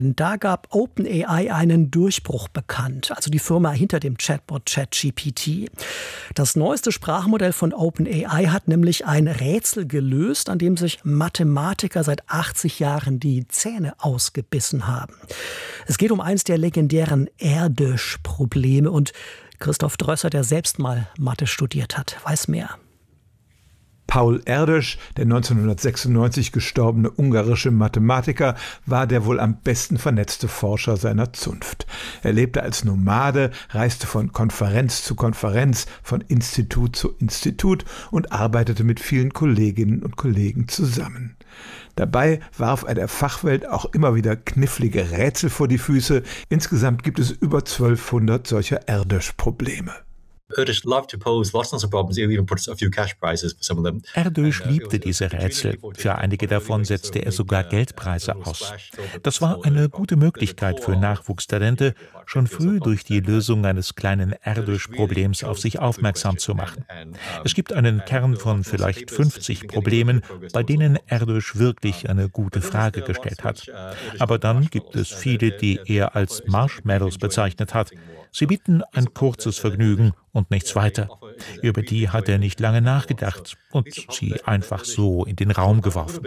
Da gab OpenAI einen Durchbruch bekannt, also die Firma hinter dem Chatbot ChatGPT. Das neueste Sprachmodell von OpenAI hat nämlich ein Rätsel gelöst, an dem sich Mathematiker seit 80 Jahren die Zähne ausgebissen haben. Es geht um eins der legendären Erdős-Probleme und Christoph Drösser, der selbst mal Mathe studiert hat, weiß mehr. Paul Erdős, der 1996 gestorbene ungarische Mathematiker, war der wohl am besten vernetzte Forscher seiner Zunft. Er lebte als Nomade, reiste von Konferenz zu Konferenz, von Institut zu Institut und arbeitete mit vielen Kolleginnen und Kollegen zusammen. Dabei warf er der Fachwelt auch immer wieder knifflige Rätsel vor die Füße. Insgesamt gibt es über 1200 solcher Erdős-Probleme. Erdős liebte diese Rätsel. Für einige davon setzte er sogar Geldpreise aus. Das war eine gute Möglichkeit für Nachwuchstalente, schon früh durch die Lösung eines kleinen Erdős-Problems auf sich aufmerksam zu machen. Es gibt einen Kern von vielleicht 50 Problemen, bei denen Erdős wirklich eine gute Frage gestellt hat. Aber dann gibt es viele, die er als Marshmallows bezeichnet hat. Sie bieten ein kurzes Vergnügen und nichts weiter. Über die hat er nicht lange nachgedacht und sie einfach so in den Raum geworfen.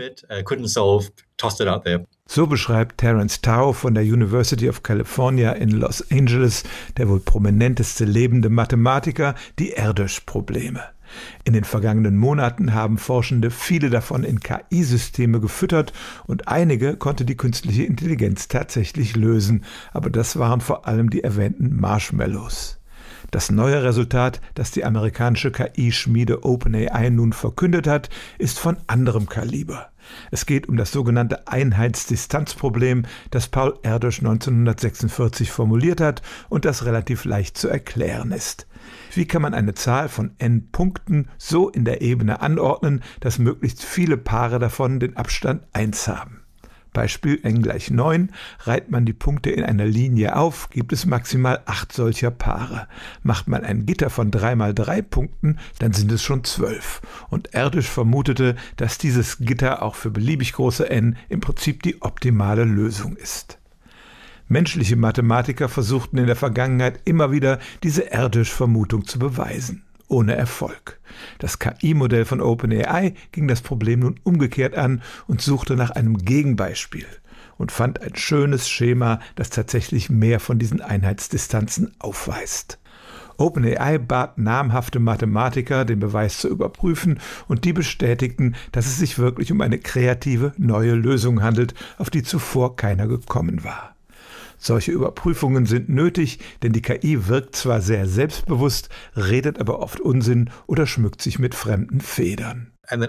So beschreibt Terence Tao von der University of California in Los Angeles, der wohl prominenteste lebende Mathematiker, die Erdős-Probleme. In den vergangenen Monaten haben Forschende viele davon in KI-Systeme gefüttert und einige konnte die künstliche Intelligenz tatsächlich lösen, aber das waren vor allem die erwähnten Marshmallows. Das neue Resultat, das die amerikanische KI-Schmiede OpenAI nun verkündet hat, ist von anderem Kaliber. Es geht um das sogenannte Einheitsdistanzproblem, das Paul Erdős 1946 formuliert hat und das relativ leicht zu erklären ist. Wie kann man eine Zahl von n Punkten so in der Ebene anordnen, dass möglichst viele Paare davon den Abstand 1 haben? Beispiel n = 9, reiht man die Punkte in einer Linie auf, gibt es maximal 8 solcher Paare. Macht man ein Gitter von 3 mal 3 Punkten, dann sind es schon 12. Und Erdős vermutete, dass dieses Gitter auch für beliebig große n im Prinzip die optimale Lösung ist. Menschliche Mathematiker versuchten in der Vergangenheit immer wieder, diese Erdős-Vermutung zu beweisen. Ohne Erfolg. Das KI-Modell von OpenAI ging das Problem nun umgekehrt an und suchte nach einem Gegenbeispiel und fand ein schönes Schema, das tatsächlich mehr von diesen Einheitsdistanzen aufweist. OpenAI bat namhafte Mathematiker, den Beweis zu überprüfen, und die bestätigten, dass es sich wirklich um eine kreative, neue Lösung handelt, auf die zuvor keiner gekommen war. Solche Überprüfungen sind nötig, denn die KI wirkt zwar sehr selbstbewusst, redet aber oft Unsinn oder schmückt sich mit fremden Federn.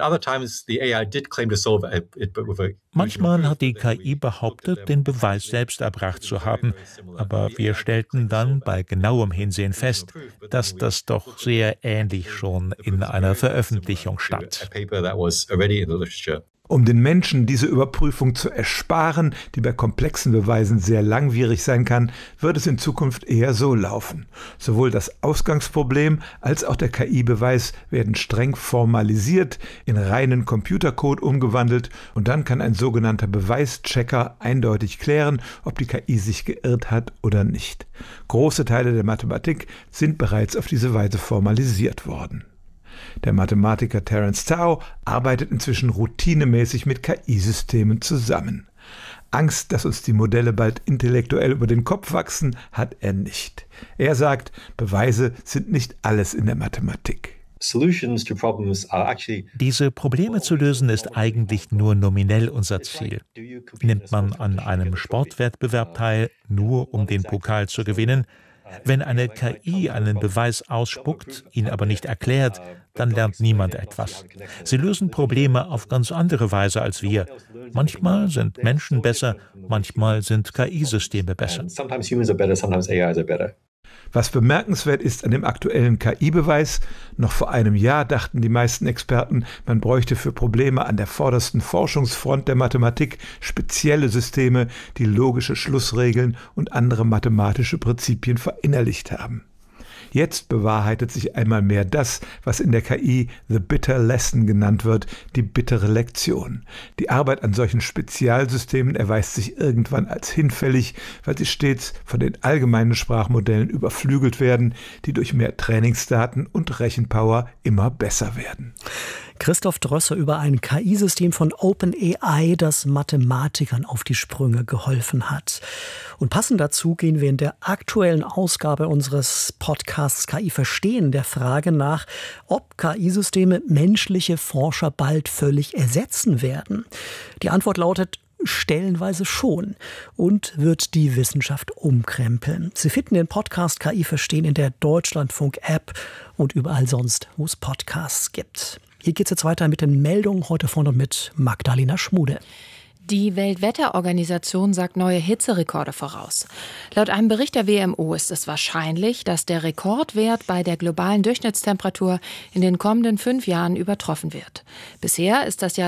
Manchmal hat die KI behauptet, den Beweis selbst erbracht zu haben, aber wir stellten dann bei genauem Hinsehen fest, dass das doch sehr ähnlich schon in einer Veröffentlichung stand. Um den Menschen diese Überprüfung zu ersparen, die bei komplexen Beweisen sehr langwierig sein kann, wird es in Zukunft eher so laufen. Sowohl das Ausgangsproblem als auch der KI-Beweis werden streng formalisiert, in reinen Computercode umgewandelt und dann kann ein sogenannter Beweischecker eindeutig klären, ob die KI sich geirrt hat oder nicht. Große Teile der Mathematik sind bereits auf diese Weise formalisiert worden. Der Mathematiker Terence Tao arbeitet inzwischen routinemäßig mit KI-Systemen zusammen. Angst, dass uns die Modelle bald intellektuell über den Kopf wachsen, hat er nicht. Er sagt, Beweise sind nicht alles in der Mathematik. Diese Probleme zu lösen ist eigentlich nur nominell unser Ziel. Nimmt man an einem Sportwettbewerb teil, nur um den Pokal zu gewinnen? Wenn eine KI einen Beweis ausspuckt, ihn aber nicht erklärt, dann lernt niemand etwas. Sie lösen Probleme auf ganz andere Weise als wir. Manchmal sind Menschen besser, manchmal sind KI-Systeme besser. Was bemerkenswert ist an dem aktuellen KI-Beweis, noch vor einem Jahr dachten die meisten Experten, man bräuchte für Probleme an der vordersten Forschungsfront der Mathematik spezielle Systeme, die logische Schlussregeln und andere mathematische Prinzipien verinnerlicht haben. Jetzt bewahrheitet sich einmal mehr das, was in der KI The Bitter Lesson genannt wird, die bittere Lektion. Die Arbeit an solchen Spezialsystemen erweist sich irgendwann als hinfällig, weil sie stets von den allgemeinen Sprachmodellen überflügelt werden, die durch mehr Trainingsdaten und Rechenpower immer besser werden. Christoph Drösser über ein KI-System von OpenAI, das Mathematikern auf die Sprünge geholfen hat. Und passend dazu gehen wir in der aktuellen Ausgabe unseres Podcasts KI verstehen der Frage nach, ob KI-Systeme menschliche Forscher bald völlig ersetzen werden. Die Antwort lautet: stellenweise schon und wird die Wissenschaft umkrempeln. Sie finden den Podcast KI verstehen in der Deutschlandfunk-App und überall sonst, wo es Podcasts gibt. Hier geht es jetzt weiter mit den Meldungen, heute vorne mit Magdalena Schmude. Die Weltwetterorganisation sagt neue Hitzerekorde voraus. Laut einem Bericht der WMO ist es wahrscheinlich, dass der Rekordwert bei der globalen Durchschnittstemperatur in den kommenden 5 Jahren übertroffen wird. Bisher ist das Jahr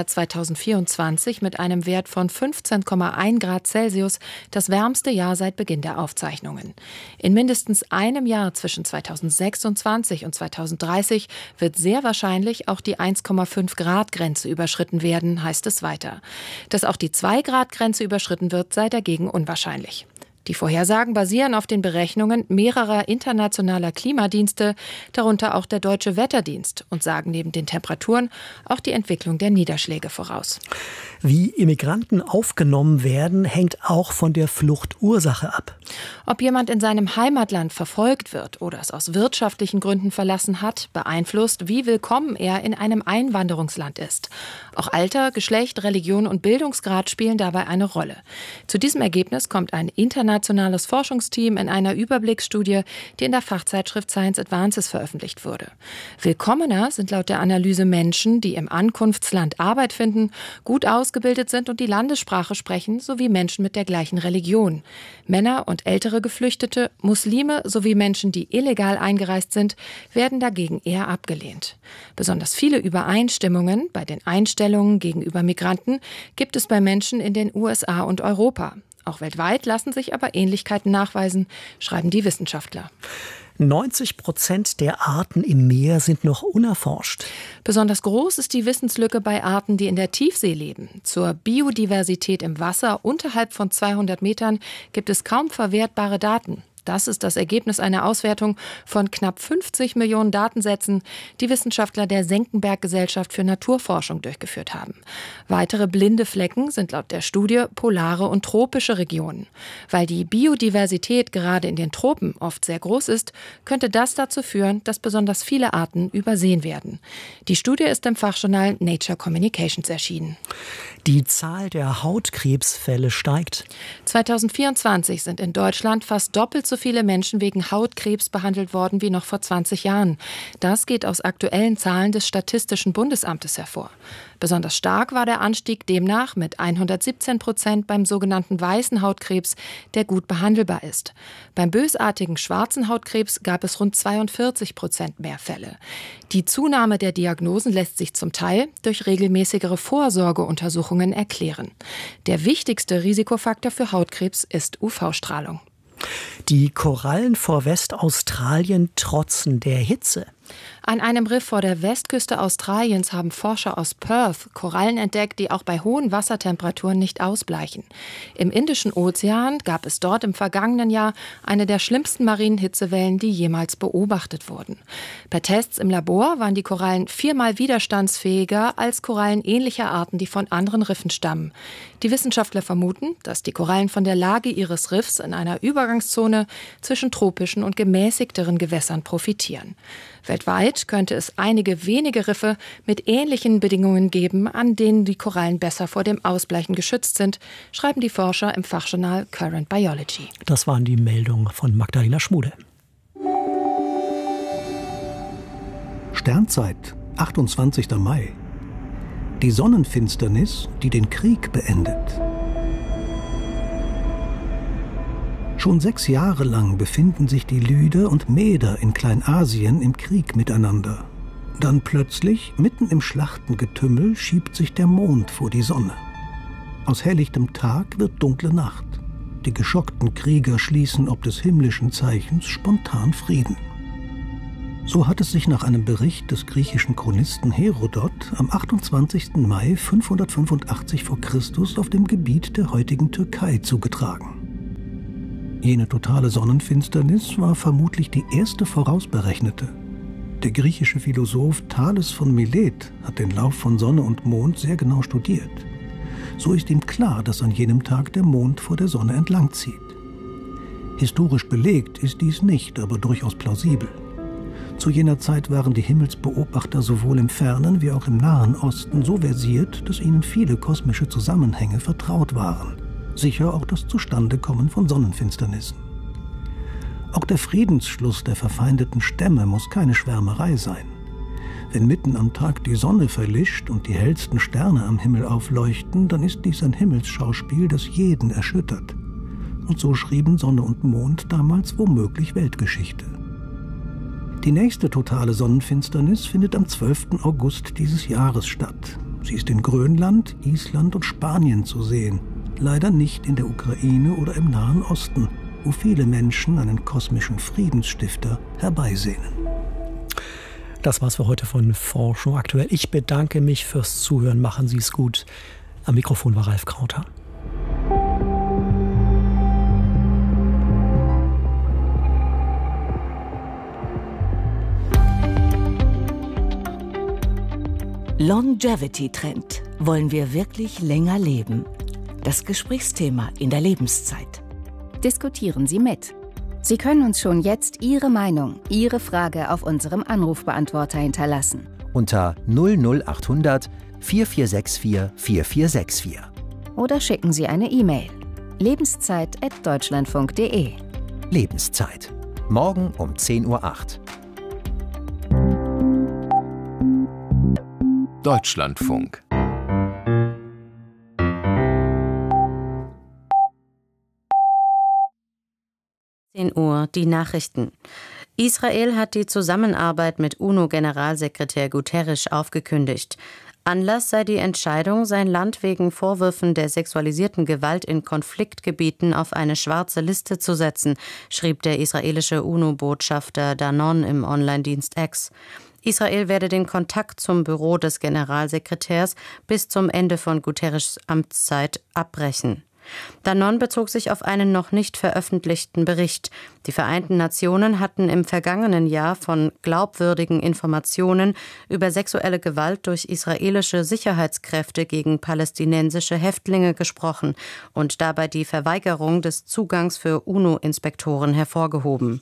2024 mit einem Wert von 15,1 Grad Celsius das wärmste Jahr seit Beginn der Aufzeichnungen. In mindestens einem Jahr zwischen 2026 und 2030 wird sehr wahrscheinlich auch die 1,5 Grad Grenze überschritten werden, heißt es weiter. Dass auch die 2-Grad-Grenze überschritten wird, sei dagegen unwahrscheinlich. Die Vorhersagen basieren auf den Berechnungen mehrerer internationaler Klimadienste, darunter auch der Deutsche Wetterdienst, und sagen neben den Temperaturen auch die Entwicklung der Niederschläge voraus. Wie Immigranten aufgenommen werden, hängt auch von der Fluchtursache ab. Ob jemand in seinem Heimatland verfolgt wird oder es aus wirtschaftlichen Gründen verlassen hat, beeinflusst, wie willkommen er in einem Einwanderungsland ist. Auch Alter, Geschlecht, Religion und Bildungsgrad spielen dabei eine Rolle. Zu diesem Ergebnis kommt ein internationales Forschungsteam in einer Überblicksstudie, die in der Fachzeitschrift Science Advances veröffentlicht wurde. Willkommener sind laut der Analyse Menschen, die im Ankunftsland Arbeit finden, gut ausgebildet sind und die Landessprache sprechen, sowie Menschen mit der gleichen Religion. Männer und ältere Geflüchtete, Muslime sowie Menschen, die illegal eingereist sind, werden dagegen eher abgelehnt. Besonders viele Übereinstimmungen bei den Einstellungen gegenüber Migranten gibt es bei Menschen in den USA und Europa. Auch weltweit lassen sich aber Ähnlichkeiten nachweisen, schreiben die Wissenschaftler. 90% der Arten im Meer sind noch unerforscht. Besonders groß ist die Wissenslücke bei Arten, die in der Tiefsee leben. Zur Biodiversität im Wasser unterhalb von 200 Metern gibt es kaum verwertbare Daten. Das ist das Ergebnis einer Auswertung von knapp 50 Millionen Datensätzen, die Wissenschaftler der Senckenberg-Gesellschaft für Naturforschung durchgeführt haben. Weitere blinde Flecken sind laut der Studie polare und tropische Regionen. Weil die Biodiversität gerade in den Tropen oft sehr groß ist, könnte das dazu führen, dass besonders viele Arten übersehen werden. Die Studie ist im Fachjournal Nature Communications erschienen. Die Zahl der Hautkrebsfälle steigt. 2024 sind in Deutschland fast doppelt so viele Menschen wegen Hautkrebs behandelt worden wie noch vor 20 Jahren. Das geht aus aktuellen Zahlen des Statistischen Bundesamtes hervor. Besonders stark war der Anstieg demnach mit 117% beim sogenannten weißen Hautkrebs, der gut behandelbar ist. Beim bösartigen schwarzen Hautkrebs gab es rund 42% mehr Fälle. Die Zunahme der Diagnosen lässt sich zum Teil durch regelmäßigere Vorsorgeuntersuchungen erklären. Der wichtigste Risikofaktor für Hautkrebs ist UV-Strahlung. Die Korallen vor Westaustralien trotzen der Hitze. An einem Riff vor der Westküste Australiens haben Forscher aus Perth Korallen entdeckt, die auch bei hohen Wassertemperaturen nicht ausbleichen. Im Indischen Ozean gab es dort im vergangenen Jahr eine der schlimmsten marinen Hitzewellen, die jemals beobachtet wurden. Bei Tests im Labor waren die Korallen 4-mal widerstandsfähiger als Korallen ähnlicher Arten, die von anderen Riffen stammen. Die Wissenschaftler vermuten, dass die Korallen von der Lage ihres Riffs in einer Übergangszone zwischen tropischen und gemäßigteren Gewässern profitieren. Weltweit könnte es einige wenige Riffe mit ähnlichen Bedingungen geben, an denen die Korallen besser vor dem Ausbleichen geschützt sind, schreiben die Forscher im Fachjournal Current Biology. Das waren die Meldungen von Magdalena Schmude. Sternzeit, 28. Mai. Die Sonnenfinsternis, die den Krieg beendet. Schon 6 Jahre lang befinden sich die Lyder und Meder in Kleinasien im Krieg miteinander. Dann plötzlich, mitten im Schlachtengetümmel, schiebt sich der Mond vor die Sonne. Aus helllichtem Tag wird dunkle Nacht. Die geschockten Krieger schließen ob des himmlischen Zeichens spontan Frieden. So hat es sich nach einem Bericht des griechischen Chronisten Herodot am 28. Mai 585 v. Chr. auf dem Gebiet der heutigen Türkei zugetragen. Jene totale Sonnenfinsternis war vermutlich die erste vorausberechnete. Der griechische Philosoph Thales von Milet hat den Lauf von Sonne und Mond sehr genau studiert. So ist ihm klar, dass an jenem Tag der Mond vor der Sonne entlangzieht. Historisch belegt ist dies nicht, aber durchaus plausibel. Zu jener Zeit waren die Himmelsbeobachter sowohl im fernen wie auch im Nahen Osten so versiert, dass ihnen viele kosmische Zusammenhänge vertraut waren. Sicher auch das Zustandekommen von Sonnenfinsternissen. Auch der Friedensschluss der verfeindeten Stämme muss keine Schwärmerei sein. Wenn mitten am Tag die Sonne verlischt und die hellsten Sterne am Himmel aufleuchten, dann ist dies ein Himmelsschauspiel, das jeden erschüttert. Und so schrieben Sonne und Mond damals womöglich Weltgeschichte. Die nächste totale Sonnenfinsternis findet am 12. August dieses Jahres statt. Sie ist in Grönland, Island und Spanien zu sehen, leider nicht in der Ukraine oder im Nahen Osten, wo viele Menschen einen kosmischen Friedensstifter herbeisehnen. Das war's für heute von Forschung aktuell. Ich bedanke mich fürs Zuhören. Machen Sie es gut. Am Mikrofon war Ralf Krauter. Longevity-Trend. Wollen wir wirklich länger leben? Das Gesprächsthema in der Lebenszeit. Diskutieren Sie mit. Sie können uns schon jetzt Ihre Meinung, Ihre Frage auf unserem Anrufbeantworter hinterlassen. Unter 00800 4464 4464. Oder schicken Sie eine E-Mail. lebenszeit@deutschlandfunk.de. Lebenszeit. Morgen um 10:08 Uhr. Deutschlandfunk. Uhr die Nachrichten. Israel hat die Zusammenarbeit mit UNO-Generalsekretär Guterres aufgekündigt. Anlass sei die Entscheidung, sein Land wegen Vorwürfen der sexualisierten Gewalt in Konfliktgebieten auf eine schwarze Liste zu setzen, schrieb der israelische UNO-Botschafter Danon im Online-Dienst X. Israel werde den Kontakt zum Büro des Generalsekretärs bis zum Ende von Guterres' Amtszeit abbrechen. Danon bezog sich auf einen noch nicht veröffentlichten Bericht. Die Vereinten Nationen hatten im vergangenen Jahr von glaubwürdigen Informationen über sexuelle Gewalt durch israelische Sicherheitskräfte gegen palästinensische Häftlinge gesprochen und dabei die Verweigerung des Zugangs für UNO-Inspektoren hervorgehoben.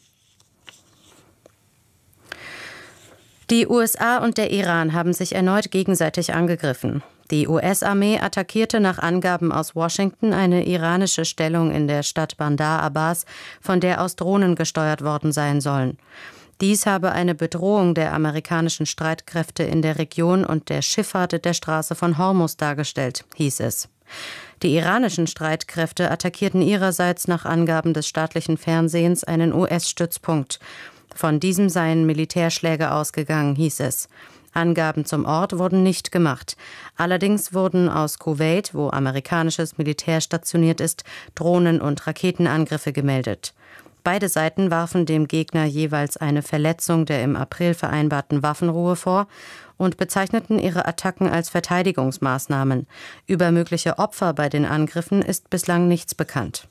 Die USA und der Iran haben sich erneut gegenseitig angegriffen. Die US-Armee attackierte nach Angaben aus Washington eine iranische Stellung in der Stadt Bandar Abbas, von der aus Drohnen gesteuert worden sein sollen. Dies habe eine Bedrohung der amerikanischen Streitkräfte in der Region und der Schifffahrt der Straße von Hormuz dargestellt, hieß es. Die iranischen Streitkräfte attackierten ihrerseits nach Angaben des staatlichen Fernsehens einen US-Stützpunkt. Von diesem seien Militärschläge ausgegangen, hieß es. Angaben zum Ort wurden nicht gemacht. Allerdings wurden aus Kuwait, wo amerikanisches Militär stationiert ist, Drohnen- und Raketenangriffe gemeldet. Beide Seiten warfen dem Gegner jeweils eine Verletzung der im April vereinbarten Waffenruhe vor und bezeichneten ihre Attacken als Verteidigungsmaßnahmen. Über mögliche Opfer bei den Angriffen ist bislang nichts bekannt.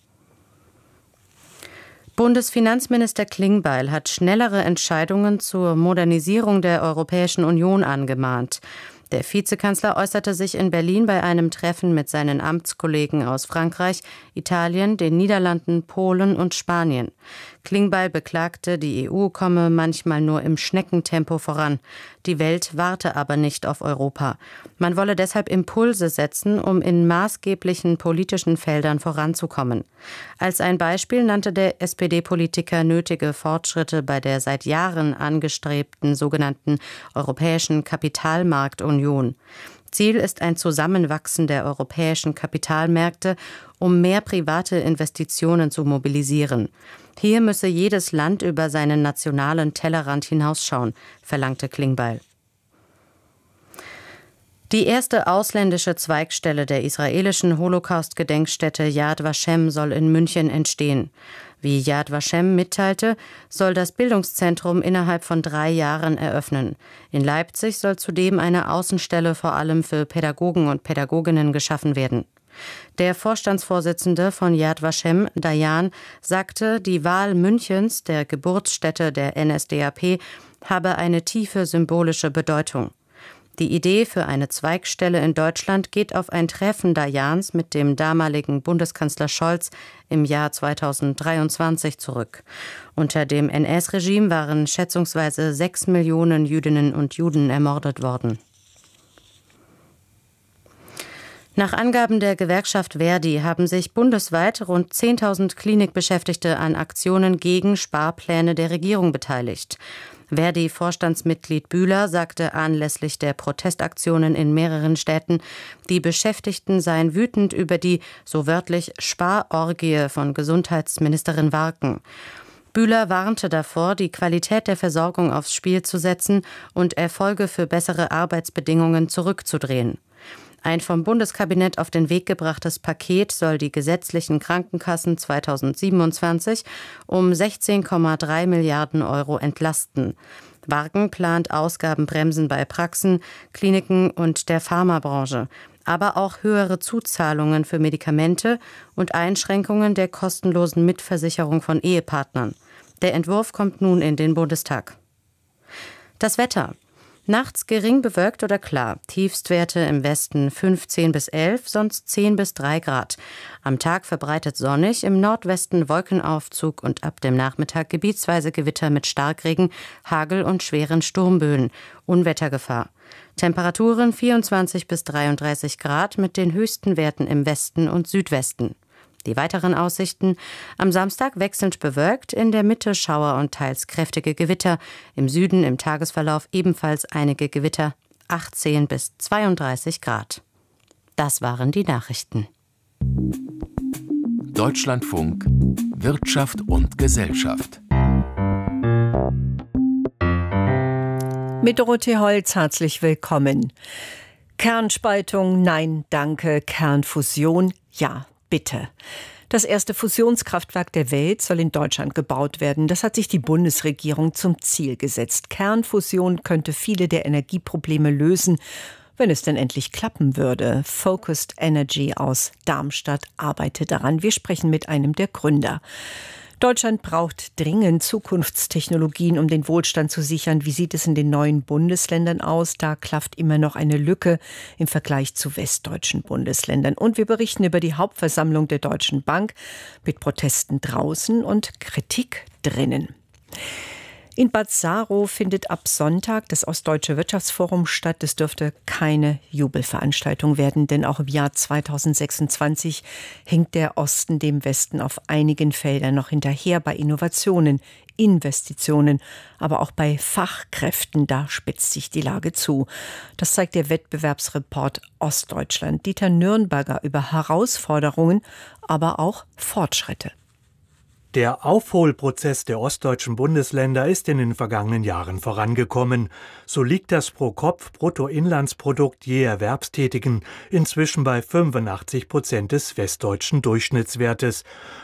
Bundesfinanzminister Klingbeil hat schnellere Entscheidungen zur Modernisierung der Europäischen Union angemahnt. Der Vizekanzler äußerte sich in Berlin bei einem Treffen mit seinen Amtskollegen aus Frankreich, Italien, den Niederlanden, Polen und Spanien. Klingbeil beklagte, die EU komme manchmal nur im Schneckentempo voran. Die Welt warte aber nicht auf Europa. Man wolle deshalb Impulse setzen, um in maßgeblichen politischen Feldern voranzukommen. Als ein Beispiel nannte der SPD-Politiker nötige Fortschritte bei der seit Jahren angestrebten sogenannten Europäischen Kapitalmarktunion. Ziel ist ein Zusammenwachsen der europäischen Kapitalmärkte, um mehr private Investitionen zu mobilisieren. Hier müsse jedes Land über seinen nationalen Tellerrand hinausschauen, verlangte Klingbeil. Die erste ausländische Zweigstelle der israelischen Holocaust-Gedenkstätte Yad Vashem soll in München entstehen. Wie Yad Vashem mitteilte, soll das Bildungszentrum innerhalb von 3 Jahren eröffnen. In Leipzig soll zudem eine Außenstelle vor allem für Pädagogen und Pädagoginnen geschaffen werden. Der Vorstandsvorsitzende von Yad Vashem, Dayan, sagte, die Wahl Münchens, der Geburtsstätte der NSDAP, habe eine tiefe symbolische Bedeutung. Die Idee für eine Zweigstelle in Deutschland geht auf ein Treffen Dayans mit dem damaligen Bundeskanzler Scholz im Jahr 2023 zurück. Unter dem NS-Regime waren schätzungsweise 6 Millionen Jüdinnen und Juden ermordet worden. Nach Angaben der Gewerkschaft Verdi haben sich bundesweit rund 10.000 Klinikbeschäftigte an Aktionen gegen Sparpläne der Regierung beteiligt. Verdi-Vorstandsmitglied Bühler sagte anlässlich der Protestaktionen in mehreren Städten, die Beschäftigten seien wütend über die, so wörtlich, Sparorgie von Gesundheitsministerin Warken. Bühler warnte davor, die Qualität der Versorgung aufs Spiel zu setzen und Erfolge für bessere Arbeitsbedingungen zurückzudrehen. Ein vom Bundeskabinett auf den Weg gebrachtes Paket soll die gesetzlichen Krankenkassen 2027 um 16,3 Milliarden Euro entlasten. Warken plant Ausgabenbremsen bei Praxen, Kliniken und der Pharmabranche, aber auch höhere Zuzahlungen für Medikamente und Einschränkungen der kostenlosen Mitversicherung von Ehepartnern. Der Entwurf kommt nun in den Bundestag. Das Wetter. Nachts gering bewölkt oder klar. Tiefstwerte im Westen 15 bis 11, sonst 10 bis 3 Grad. Am Tag verbreitet sonnig, im Nordwesten Wolkenaufzug und ab dem Nachmittag gebietsweise Gewitter mit Starkregen, Hagel und schweren Sturmböen. Unwettergefahr. Temperaturen 24 bis 33 Grad mit den höchsten Werten im Westen und Südwesten. Die weiteren Aussichten: am Samstag wechselnd bewölkt, in der Mitte Schauer und teils kräftige Gewitter, im Süden im Tagesverlauf ebenfalls einige Gewitter, 18 bis 32 Grad. Das waren die Nachrichten. Deutschlandfunk Wirtschaft und Gesellschaft. Mit Dorothee Holz herzlich willkommen. Kernspaltung, nein, danke. Kernfusion, ja, bitte. Das erste Fusionskraftwerk der Welt soll in Deutschland gebaut werden. Das hat sich die Bundesregierung zum Ziel gesetzt. Kernfusion könnte viele der Energieprobleme lösen, wenn es denn endlich klappen würde. Focused Energy aus Darmstadt arbeitet daran. Wir sprechen mit einem der Gründer. Deutschland braucht dringend Zukunftstechnologien, um den Wohlstand zu sichern. Wie sieht es in den neuen Bundesländern aus? Da klafft immer noch eine Lücke im Vergleich zu westdeutschen Bundesländern. Und wir berichten über die Hauptversammlung der Deutschen Bank mit Protesten draußen und Kritik drinnen. In Bad Saarow findet ab Sonntag das Ostdeutsche Wirtschaftsforum statt. Es dürfte keine Jubelveranstaltung werden, denn auch im Jahr 2026 hinkt der Osten dem Westen auf einigen Feldern noch hinterher bei Innovationen, Investitionen, aber auch bei Fachkräften. Da spitzt sich die Lage zu. Das zeigt der Wettbewerbsreport Ostdeutschland. Dieter Nürnberger über Herausforderungen, aber auch Fortschritte. Der Aufholprozess der ostdeutschen Bundesländer ist in den vergangenen Jahren vorangekommen. So liegt das Pro-Kopf-Bruttoinlandsprodukt je Erwerbstätigen inzwischen bei 85% des westdeutschen Durchschnittswertes.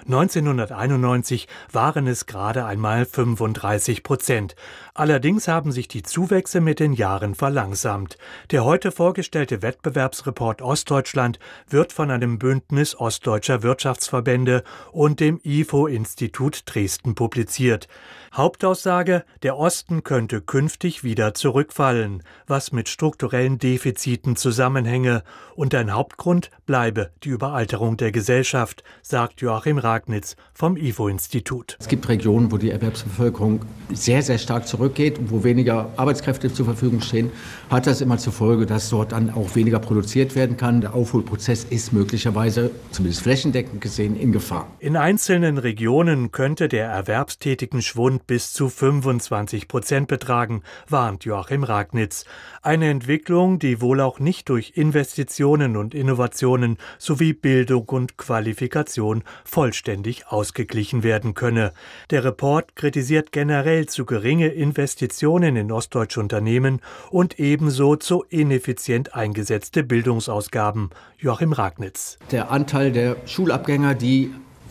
1991 waren es gerade einmal 35%. Allerdings haben sich die Zuwächse mit den Jahren verlangsamt. Der heute vorgestellte Wettbewerbsreport Ostdeutschland wird von einem Bündnis ostdeutscher Wirtschaftsverbände und dem IFO-Institut Dresden publiziert. Hauptaussage: Der Osten könnte künftig wieder zurückfallen, was mit strukturellen Defiziten zusammenhänge. Und ein Hauptgrund bleibe die Überalterung der Gesellschaft, sagt Joachim Ragnitz vom IFO-Institut. Es gibt Regionen, wo die Erwerbsbevölkerung sehr, sehr stark zurückgeht und wo weniger Arbeitskräfte zur Verfügung stehen. Hat das immer zur Folge, dass dort dann auch weniger produziert werden kann. Der Aufholprozess ist möglicherweise, zumindest flächendeckend gesehen, in Gefahr. In einzelnen Regionen könnte der erwerbstätigen Schwund bis zu 25% betragen, warnt Joachim Ragnitz. Eine Entwicklung, die wohl auch nicht durch Investitionen und Innovationen sowie Bildung und Qualifikation vollständig ausgeglichen werden könne. Der Report kritisiert generell zu geringe Investitionen in ostdeutsche Unternehmen und ebenso zu ineffizient eingesetzte Bildungsausgaben. Joachim Ragnitz. Der Anteil der Schulabgänger, die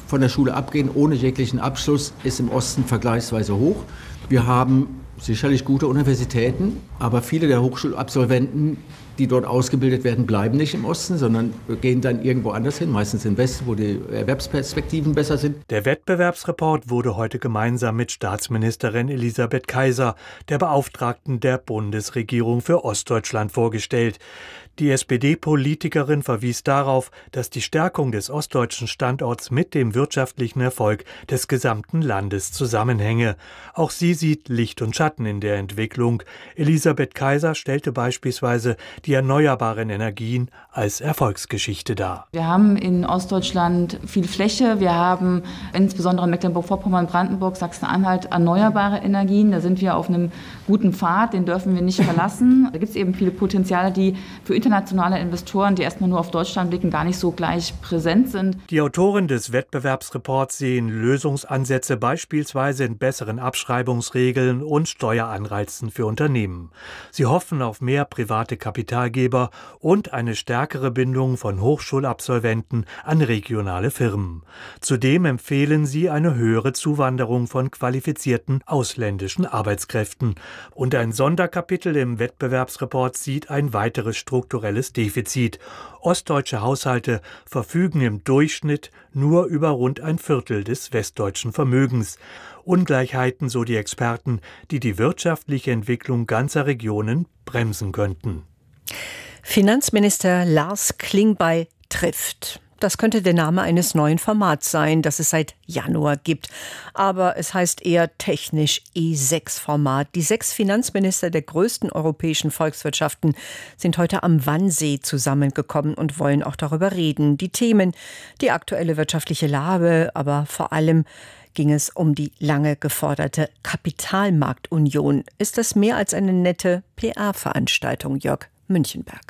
von der Schule abgehen ohne jeglichen Abschluss, ist im Osten vergleichsweise hoch. Wir haben sicherlich gute Universitäten, aber viele der Hochschulabsolventen, die dort ausgebildet werden, bleiben nicht im Osten, sondern gehen dann irgendwo anders hin, meistens im Westen, wo die Erwerbsperspektiven besser sind. Der Wettbewerbsreport wurde heute gemeinsam mit Staatsministerin Elisabeth Kaiser, der Beauftragten der Bundesregierung für Ostdeutschland, vorgestellt. Die SPD-Politikerin verwies darauf, dass die Stärkung des ostdeutschen Standorts mit dem wirtschaftlichen Erfolg des gesamten Landes zusammenhänge. Auch sie sieht Licht und Schatten in der Entwicklung. Elisabeth Kaiser stellte beispielsweise die erneuerbaren Energien als Erfolgsgeschichte dar. Wir haben in Ostdeutschland viel Fläche. Wir haben insbesondere in Mecklenburg-Vorpommern, Brandenburg, Sachsen-Anhalt erneuerbare Energien. Da sind wir auf einem guten Pfad, den dürfen wir nicht verlassen. Da gibt es eben viele Potenziale, die für internationale Investoren, die erstmal nur auf Deutschland blicken, gar nicht so gleich präsent sind. Die Autoren des Wettbewerbsreports sehen Lösungsansätze beispielsweise in besseren Abschreibungsregeln und Steueranreizen für Unternehmen. Sie hoffen auf mehr private Kapitalgeber und eine stärkere Bindung von Hochschulabsolventen an regionale Firmen. Zudem empfehlen sie eine höhere Zuwanderung von qualifizierten ausländischen Arbeitskräften. Und ein Sonderkapitel im Wettbewerbsreport sieht ein weiteres strukturelles Defizit. Ostdeutsche Haushalte verfügen im Durchschnitt nur über rund ein Viertel des westdeutschen Vermögens. Ungleichheiten, so die Experten, die die wirtschaftliche Entwicklung ganzer Regionen bremsen könnten. Finanzminister Lars Klingbeil trifft. Das könnte der Name eines neuen Formats sein, das es seit Januar gibt. Aber es heißt eher technisch E6-Format. Die 6 Finanzminister der größten europäischen Volkswirtschaften sind heute am Wannsee zusammengekommen und wollen auch darüber reden. Die Themen, die aktuelle wirtschaftliche Lage, aber vor allem ging es um die lange geforderte Kapitalmarktunion. Ist das mehr als eine nette PR-Veranstaltung, Jörg Münchenberg?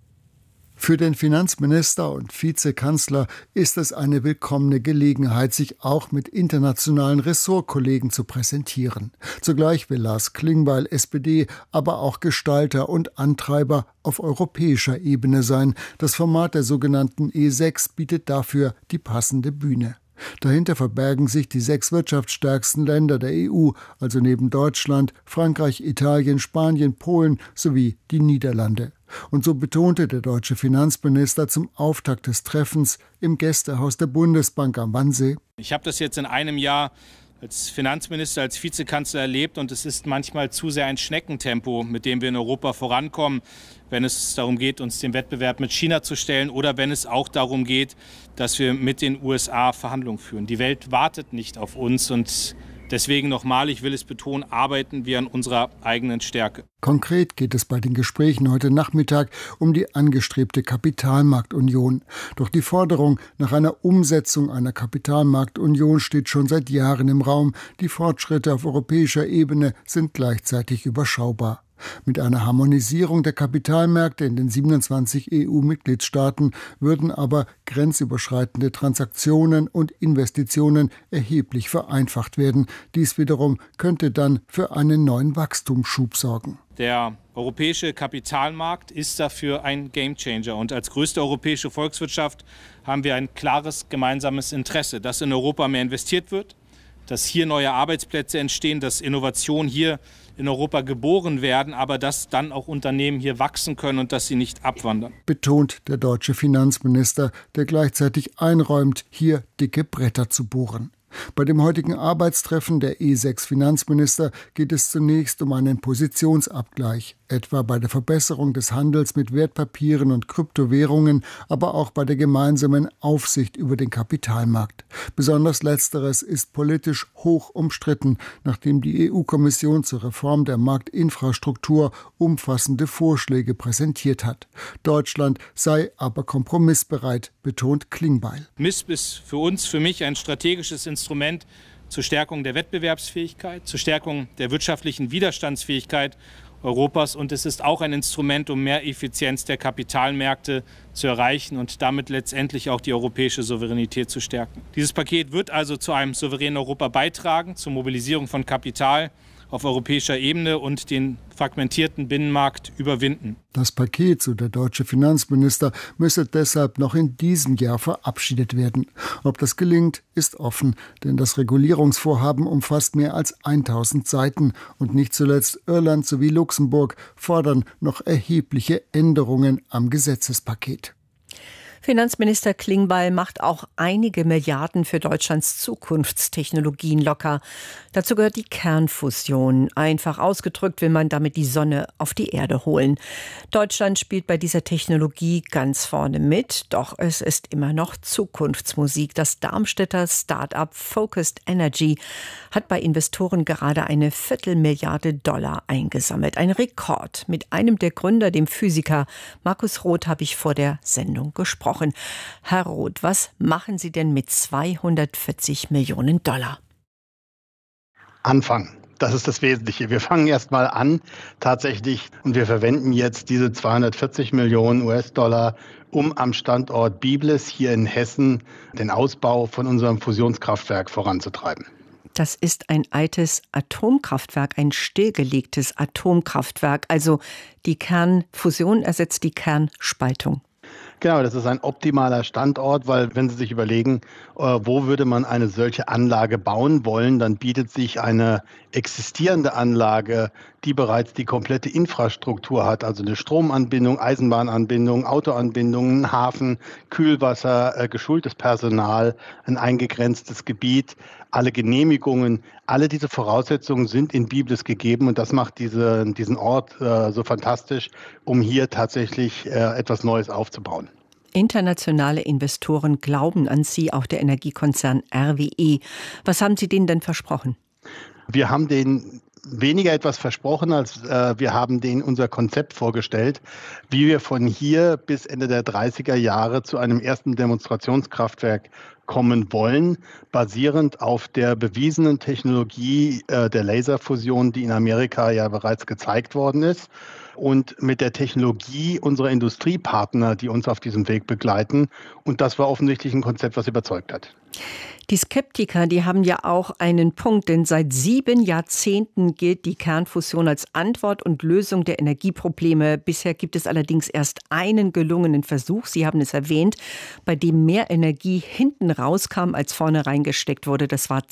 Für den Finanzminister und Vizekanzler ist es eine willkommene Gelegenheit, sich auch mit internationalen Ressortkollegen zu präsentieren. Zugleich will Lars Klingbeil, SPD, aber auch Gestalter und Antreiber auf europäischer Ebene sein. Das Format der sogenannten E6 bietet dafür die passende Bühne. Dahinter verbergen sich die 6 wirtschaftsstärksten Länder der EU, also neben Deutschland, Frankreich, Italien, Spanien, Polen sowie die Niederlande. Und so betonte der deutsche Finanzminister zum Auftakt des Treffens im Gästehaus der Bundesbank am Wannsee: Ich habe das jetzt in einem Jahr als Finanzminister, als Vizekanzler erlebt und es ist manchmal zu sehr ein Schneckentempo, mit dem wir in Europa vorankommen, wenn es darum geht, uns dem Wettbewerb mit China zu stellen oder wenn es auch darum geht, dass wir mit den USA Verhandlungen führen. Die Welt wartet nicht auf uns und deswegen nochmal, ich will es betonen, arbeiten wir an unserer eigenen Stärke. Konkret geht es bei den Gesprächen heute Nachmittag um die angestrebte Kapitalmarktunion. Doch die Forderung nach einer Umsetzung einer Kapitalmarktunion steht schon seit Jahren im Raum. Die Fortschritte auf europäischer Ebene sind gleichzeitig überschaubar. Mit einer Harmonisierung der Kapitalmärkte in den 27 EU-Mitgliedstaaten würden aber grenzüberschreitende Transaktionen und Investitionen erheblich vereinfacht werden. Dies wiederum könnte dann für einen neuen Wachstumsschub sorgen. Der europäische Kapitalmarkt ist dafür ein Gamechanger. Und als größte europäische Volkswirtschaft haben wir ein klares gemeinsames Interesse, dass in Europa mehr investiert wird, dass hier neue Arbeitsplätze entstehen, dass Innovationen hier in Europa geboren werden, aber dass dann auch Unternehmen hier wachsen können und dass sie nicht abwandern. Betont der deutsche Finanzminister, der gleichzeitig einräumt, hier dicke Bretter zu bohren. Bei dem heutigen Arbeitstreffen der E6-Finanzminister geht es zunächst um einen Positionsabgleich, etwa bei der Verbesserung des Handels mit Wertpapieren und Kryptowährungen, aber auch bei der gemeinsamen Aufsicht über den Kapitalmarkt. Besonders Letzteres ist politisch hoch umstritten, nachdem die EU-Kommission zur Reform der Marktinfrastruktur umfassende Vorschläge präsentiert hat. Deutschland sei aber kompromissbereit, betont Klingbeil. MISP ist für mich ein strategisches Instrument zur Stärkung der Wettbewerbsfähigkeit, zur Stärkung der wirtschaftlichen Widerstandsfähigkeit Europas und es ist auch ein Instrument, um mehr Effizienz der Kapitalmärkte zu erreichen und damit letztendlich auch die europäische Souveränität zu stärken. Dieses Paket wird also zu einem souveränen Europa beitragen, zur Mobilisierung von Kapital auf europäischer Ebene und den fragmentierten Binnenmarkt überwinden. Das Paket, so der deutsche Finanzminister, müsse deshalb noch in diesem Jahr verabschiedet werden. Ob das gelingt, ist offen, denn das Regulierungsvorhaben umfasst mehr als 1000 Seiten und nicht zuletzt Irland sowie Luxemburg fordern noch erhebliche Änderungen am Gesetzespaket. Finanzminister Klingbeil macht auch einige Milliarden für Deutschlands Zukunftstechnologien locker. Dazu gehört die Kernfusion. Einfach ausgedrückt will man damit die Sonne auf die Erde holen. Deutschland spielt bei dieser Technologie ganz vorne mit, doch es ist immer noch Zukunftsmusik. Das Darmstädter Start-up Focused Energy hat bei Investoren gerade eine $250 Millionen eingesammelt. Ein Rekord. Mit einem der Gründer, dem Physiker Markus Roth, habe ich vor der Sendung gesprochen. Herr Roth, was machen Sie denn mit $240 Millionen? Anfangen. Das ist das Wesentliche. Wir fangen erst mal an, tatsächlich, und wir verwenden jetzt diese $240 Millionen, um am Standort Biblis hier in Hessen den Ausbau von unserem Fusionskraftwerk voranzutreiben. Das ist ein altes Atomkraftwerk, ein stillgelegtes Atomkraftwerk. Also die Kernfusion ersetzt die Kernspaltung. Genau, das ist ein optimaler Standort, weil wenn Sie sich überlegen, wo würde man eine solche Anlage bauen wollen, dann bietet sich eine existierende Anlage, die bereits die komplette Infrastruktur hat, also eine Stromanbindung, Eisenbahnanbindung, Autoanbindung, einen Hafen, Kühlwasser, geschultes Personal, ein eingegrenztes Gebiet, alle Genehmigungen, alle diese Voraussetzungen sind in Biblis gegeben und das macht diesen Ort so fantastisch, um hier tatsächlich etwas Neues aufzubauen. Internationale Investoren glauben an Sie, auch der Energiekonzern RWE. Was haben Sie denen denn versprochen? Wir haben denen weniger etwas versprochen, als wir haben denen unser Konzept vorgestellt, wie wir von hier bis Ende der 30er Jahre zu einem ersten Demonstrationskraftwerk kommen wollen, basierend auf der bewiesenen Technologie der Laserfusion, die in Amerika ja bereits gezeigt worden ist. Und mit der Technologie unserer Industriepartner, die uns auf diesem Weg begleiten. Und das war offensichtlich ein Konzept, was überzeugt hat. Die Skeptiker, die haben ja auch einen Punkt, denn seit 7 Jahrzehnten gilt die Kernfusion als Antwort und Lösung der Energieprobleme. Bisher gibt es allerdings erst einen gelungenen Versuch, Sie haben es erwähnt, bei dem mehr Energie hinten rauskam, als vorne reingesteckt wurde. Das war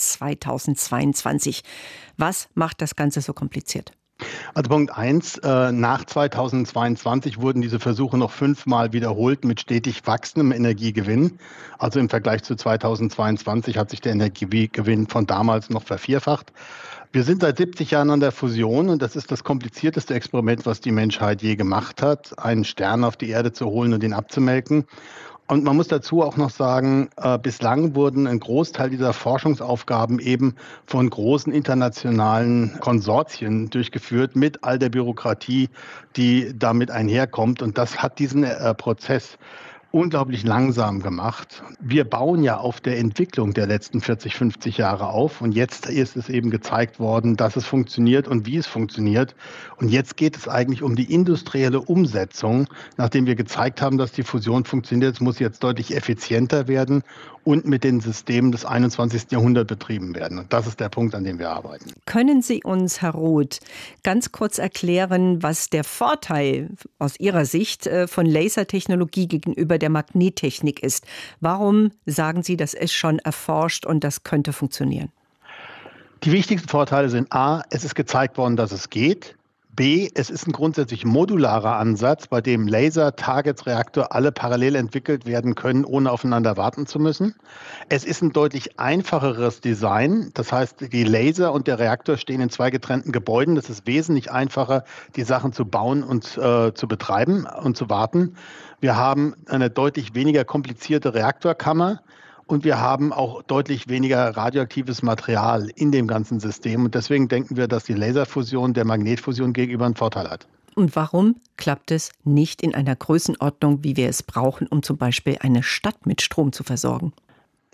2022. Was macht das Ganze so kompliziert? Also Punkt 1, nach 2022 wurden diese Versuche noch 5-mal wiederholt mit stetig wachsendem Energiegewinn. Also im Vergleich zu 2022 hat sich der Energiegewinn von damals noch vervierfacht. Wir sind seit 70 Jahren an der Fusion und das ist das komplizierteste Experiment, was die Menschheit je gemacht hat, einen Stern auf die Erde zu holen und ihn abzumelken. Und man muss dazu auch noch sagen, bislang wurden ein Großteil dieser Forschungsaufgaben eben von großen internationalen Konsortien durchgeführt mit all der Bürokratie, die damit einherkommt. Und das hat diesen Prozess unglaublich langsam gemacht. Wir bauen ja auf der Entwicklung der letzten 40, 50 Jahre auf und jetzt ist es eben gezeigt worden, dass es funktioniert und wie es funktioniert. Und jetzt geht es eigentlich um die industrielle Umsetzung. Nachdem wir gezeigt haben, dass die Fusion funktioniert, muss jetzt deutlich effizienter werden und mit den Systemen des 21. Jahrhunderts betrieben werden. Und das ist der Punkt, an dem wir arbeiten. Können Sie uns, Herr Roth, ganz kurz erklären, was der Vorteil aus Ihrer Sicht von Lasertechnologie gegenüber der Magnettechnik ist? Warum sagen Sie, das ist schon erforscht und das könnte funktionieren? Die wichtigsten Vorteile sind A, es ist gezeigt worden, dass es geht. B, es ist ein grundsätzlich modularer Ansatz, bei dem Laser, Targets, Reaktor alle parallel entwickelt werden können, ohne aufeinander warten zu müssen. Es ist ein deutlich einfacheres Design. Das heißt, die Laser und der Reaktor stehen in 2 getrennten Gebäuden. Das ist wesentlich einfacher, die Sachen zu bauen und zu betreiben und zu warten. Wir haben eine deutlich weniger komplizierte Reaktorkammer. Und wir haben auch deutlich weniger radioaktives Material in dem ganzen System. Und deswegen denken wir, dass die Laserfusion der Magnetfusion gegenüber einen Vorteil hat. Und warum klappt es nicht in einer Größenordnung, wie wir es brauchen, um zum Beispiel eine Stadt mit Strom zu versorgen?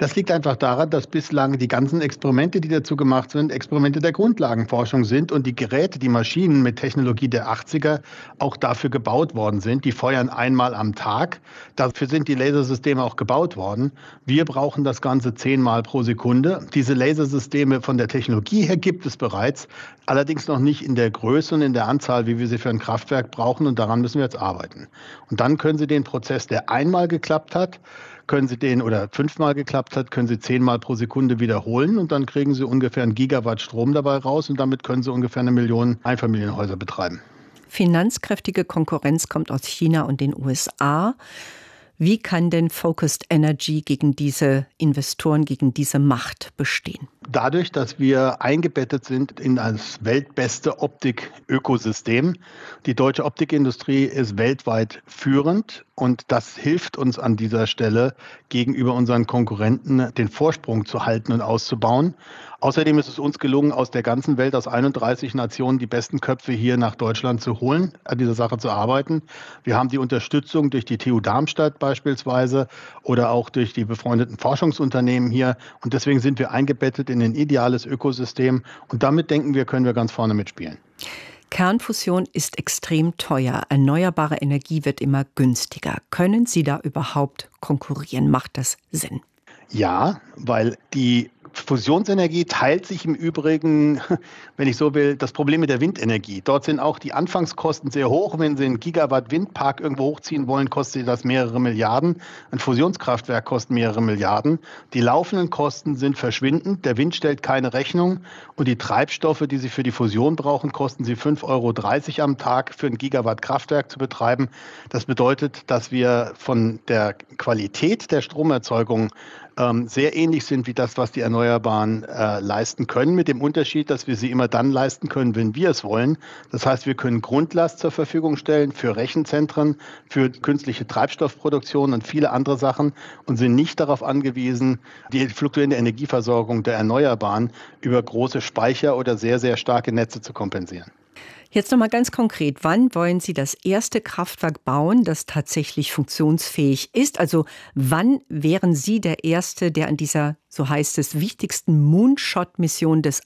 Das liegt einfach daran, dass bislang die ganzen Experimente, die dazu gemacht sind, Experimente der Grundlagenforschung sind und die Geräte, die Maschinen mit Technologie der 80er auch dafür gebaut worden sind. Die feuern einmal am Tag. Dafür sind die Lasersysteme auch gebaut worden. Wir brauchen das Ganze 10-mal pro Sekunde. Diese Lasersysteme von der Technologie her gibt es bereits, allerdings noch nicht in der Größe und in der Anzahl, wie wir sie für ein Kraftwerk brauchen. Und daran müssen wir jetzt arbeiten. Und dann können Sie den Prozess, der einmal geklappt hat, können Sie den oder 5-mal geklappt hat, können Sie 10-mal pro Sekunde wiederholen und dann kriegen Sie ungefähr 1 Gigawatt Strom dabei raus und damit können Sie ungefähr 1 Million Einfamilienhäuser betreiben. Finanzkräftige Konkurrenz kommt aus China und den USA. Wie kann denn Focused Energy gegen diese Investoren, gegen diese Macht bestehen? Dadurch, dass wir eingebettet sind in das weltbeste Optik-Ökosystem. Die deutsche Optikindustrie ist weltweit führend und das hilft uns an dieser Stelle gegenüber unseren Konkurrenten, den Vorsprung zu halten und auszubauen. Außerdem ist es uns gelungen, aus der ganzen Welt, aus 31 Nationen, die besten Köpfe hier nach Deutschland zu holen, an dieser Sache zu arbeiten. Wir haben die Unterstützung durch die TU Darmstadt beispielsweise oder auch durch die befreundeten Forschungsunternehmen hier. Und deswegen sind wir eingebettet in ein ideales Ökosystem. Und damit denken wir, können wir ganz vorne mitspielen. Kernfusion ist extrem teuer. Erneuerbare Energie wird immer günstiger. Können Sie da überhaupt konkurrieren? Macht das Sinn? Ja, weil die Fusionsenergie teilt sich im Übrigen, wenn ich so will, das Problem mit der Windenergie. Dort sind auch die Anfangskosten sehr hoch. Wenn Sie einen Gigawatt Windpark irgendwo hochziehen wollen, kostet das mehrere Milliarden. Ein Fusionskraftwerk kostet mehrere Milliarden. Die laufenden Kosten sind verschwindend. Der Wind stellt keine Rechnung. Und die Treibstoffe, die Sie für die Fusion brauchen, kosten Sie 5,30 € am Tag für ein Gigawatt Kraftwerk zu betreiben. Das bedeutet, dass wir von der Qualität der Stromerzeugung sehr ähnlich sind wie das, was die Erneuerbaren leisten können, mit dem Unterschied, dass wir sie immer dann leisten können, wenn wir es wollen. Das heißt, wir können Grundlast zur Verfügung stellen für Rechenzentren, für künstliche Treibstoffproduktion und viele andere Sachen und sind nicht darauf angewiesen, die fluktuierende Energieversorgung der Erneuerbaren über große Speicher oder sehr, sehr starke Netze zu kompensieren. Jetzt noch mal ganz konkret, wann wollen Sie das erste Kraftwerk bauen, das tatsächlich funktionsfähig ist? Also wann wären Sie der Erste, der an dieser, so heißt es, wichtigsten Moonshot-Mission des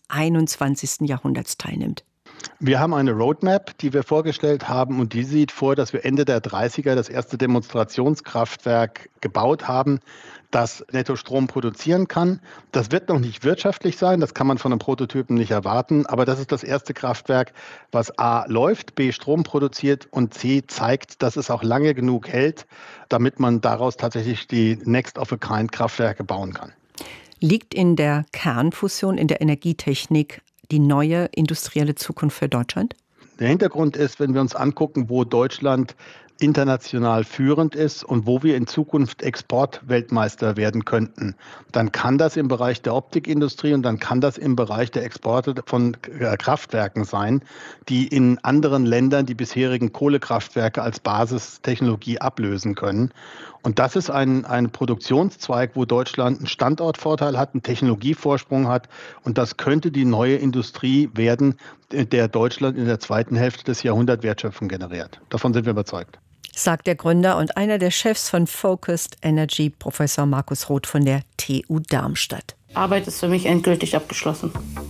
21. Jahrhunderts teilnimmt? Wir haben eine Roadmap, die wir vorgestellt haben und die sieht vor, dass wir Ende der 30er das erste Demonstrationskraftwerk gebaut haben, das Nettostrom produzieren kann. Das wird noch nicht wirtschaftlich sein, das kann man von einem Prototypen nicht erwarten, aber das ist das erste Kraftwerk, was A läuft, B Strom produziert und C zeigt, dass es auch lange genug hält, damit man daraus tatsächlich die Next-of-a-Kind-Kraftwerke bauen kann. Liegt in der Kernfusion, in der Energietechnik die neue industrielle Zukunft für Deutschland? Der Hintergrund ist, wenn wir uns angucken, wo Deutschland international führend ist und wo wir in Zukunft Exportweltmeister werden könnten, dann kann das im Bereich der Optikindustrie und dann kann das im Bereich der Exporte von Kraftwerken sein, die in anderen Ländern die bisherigen Kohlekraftwerke als Basistechnologie ablösen können. Und das ist ein Produktionszweig, wo Deutschland einen Standortvorteil hat, einen Technologievorsprung hat. Und das könnte die neue Industrie werden, der Deutschland in der zweiten Hälfte des Jahrhunderts Wertschöpfung generiert. Davon sind wir überzeugt. Sagt der Gründer und einer der Chefs von Focused Energy, Professor Markus Roth von der TU Darmstadt. Arbeit ist für mich endgültig abgeschlossen.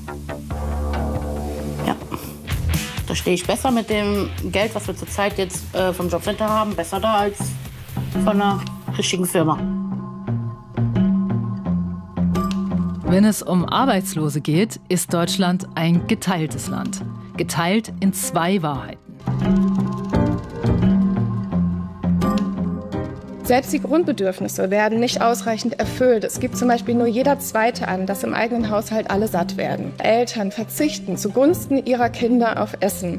Ja. Da stehe ich besser mit dem Geld, was wir zurzeit jetzt vom Jobcenter haben, besser da als von einer richtigen Firma. Wenn es um Arbeitslose geht, ist Deutschland ein geteiltes Land. Geteilt in 2 Wahrheiten. Selbst die Grundbedürfnisse werden nicht ausreichend erfüllt. Es gibt zum Beispiel nur jeder Zweite an, dass im eigenen Haushalt alle satt werden. Eltern verzichten zugunsten ihrer Kinder auf Essen.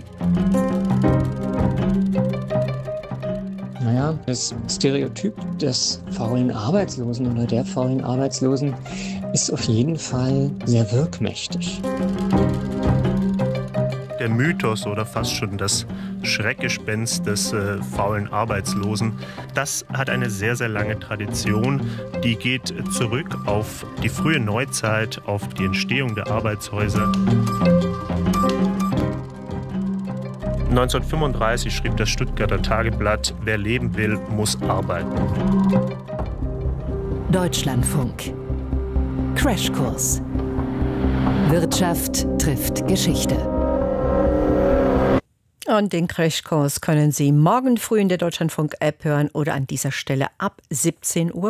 Naja, das Stereotyp des faulen Arbeitslosen oder der faulen Arbeitslosen ist auf jeden Fall sehr wirkmächtig. Der Mythos oder fast schon das Schreckgespenst des faulen Arbeitslosen, das hat eine sehr, sehr lange Tradition. Die geht zurück auf die frühe Neuzeit, auf die Entstehung der Arbeitshäuser. 1935 schrieb das Stuttgarter Tageblatt, wer leben will, muss arbeiten. Deutschlandfunk. Crashkurs. Wirtschaft trifft Geschichte. Und den Crashkurs können Sie morgen früh in der Deutschlandfunk-App hören oder an dieser Stelle ab 17:05 Uhr.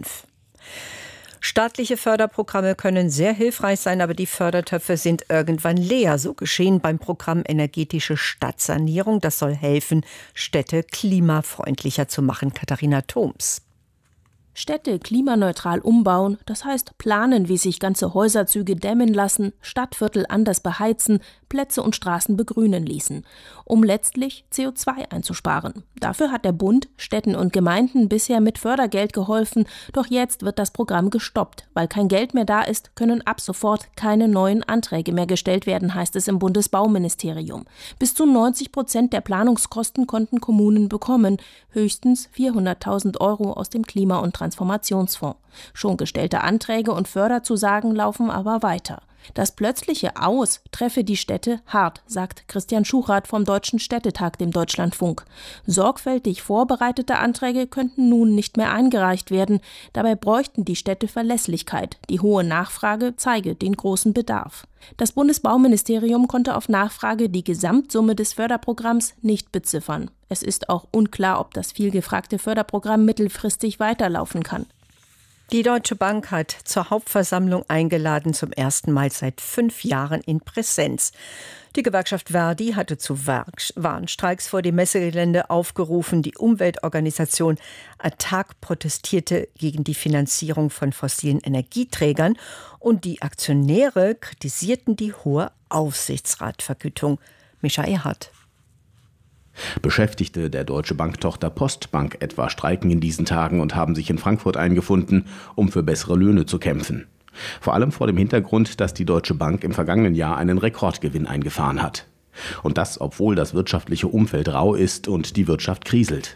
Staatliche Förderprogramme können sehr hilfreich sein, aber die Fördertöpfe sind irgendwann leer. So geschehen beim Programm Energetische Stadtsanierung. Das soll helfen, Städte klimafreundlicher zu machen. Katharina Thoms. Städte klimaneutral umbauen, das heißt planen, wie sich ganze Häuserzüge dämmen lassen, Stadtviertel anders beheizen, Plätze und Straßen begrünen ließen, um letztlich CO2 einzusparen. Dafür hat der Bund Städten und Gemeinden bisher mit Fördergeld geholfen, doch jetzt wird das Programm gestoppt. Weil kein Geld mehr da ist, können ab sofort keine neuen Anträge mehr gestellt werden, heißt es im Bundesbauministerium. Bis zu 90% der Planungskosten konnten Kommunen bekommen, höchstens 400.000 € aus dem Klima- und Transformationsfonds. Schon gestellte Anträge und Förderzusagen laufen aber weiter. Das plötzliche Aus treffe die Städte hart, sagt Christian Schuchrath vom Deutschen Städtetag dem Deutschlandfunk. Sorgfältig vorbereitete Anträge könnten nun nicht mehr eingereicht werden. Dabei bräuchten die Städte Verlässlichkeit. Die hohe Nachfrage zeige den großen Bedarf. Das Bundesbauministerium konnte auf Nachfrage die Gesamtsumme des Förderprogramms nicht beziffern. Es ist auch unklar, ob das vielgefragte Förderprogramm mittelfristig weiterlaufen kann. Die Deutsche Bank hat zur Hauptversammlung eingeladen, zum ersten Mal seit 5 Jahren in Präsenz. Die Gewerkschaft Verdi hatte zu Warnstreiks vor dem Messegelände aufgerufen. Die Umweltorganisation ATTAC protestierte gegen die Finanzierung von fossilen Energieträgern. Und die Aktionäre kritisierten die hohe Aufsichtsratvergütung. Mischa Erhardt. Beschäftigte der Deutsche Bank-Tochter Postbank etwa streiken in diesen Tagen und haben sich in Frankfurt eingefunden, um für bessere Löhne zu kämpfen. Vor allem vor dem Hintergrund, dass die Deutsche Bank im vergangenen Jahr einen Rekordgewinn eingefahren hat. Und das, obwohl das wirtschaftliche Umfeld rau ist und die Wirtschaft kriselt.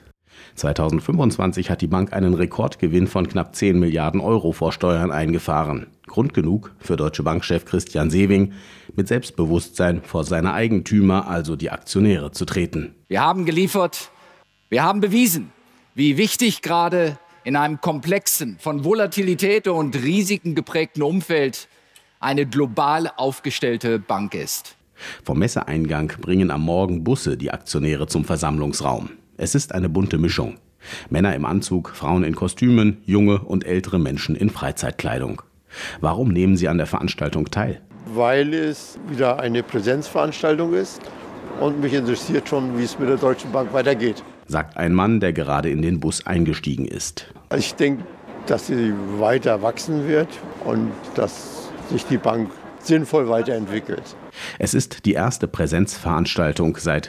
2025 hat die Bank einen Rekordgewinn von knapp 10 Milliarden € vor Steuern eingefahren. Grund genug für Deutsche Bank-Chef Christian Sewing, mit Selbstbewusstsein vor seine Eigentümer, also die Aktionäre, zu treten. Wir haben geliefert, wir haben bewiesen, wie wichtig gerade in einem komplexen, von Volatilität und Risiken geprägten Umfeld eine global aufgestellte Bank ist. Vom Messeeingang bringen am Morgen Busse die Aktionäre zum Versammlungsraum. Es ist eine bunte Mischung. Männer im Anzug, Frauen in Kostümen, junge und ältere Menschen in Freizeitkleidung. Warum nehmen sie an der Veranstaltung teil? Weil es wieder eine Präsenzveranstaltung ist und mich interessiert schon, wie es mit der Deutschen Bank weitergeht. Sagt ein Mann, der gerade in den Bus eingestiegen ist. Ich denke, dass sie weiter wachsen wird und dass sich die Bank sinnvoll weiterentwickelt. Es ist die erste Präsenzveranstaltung seit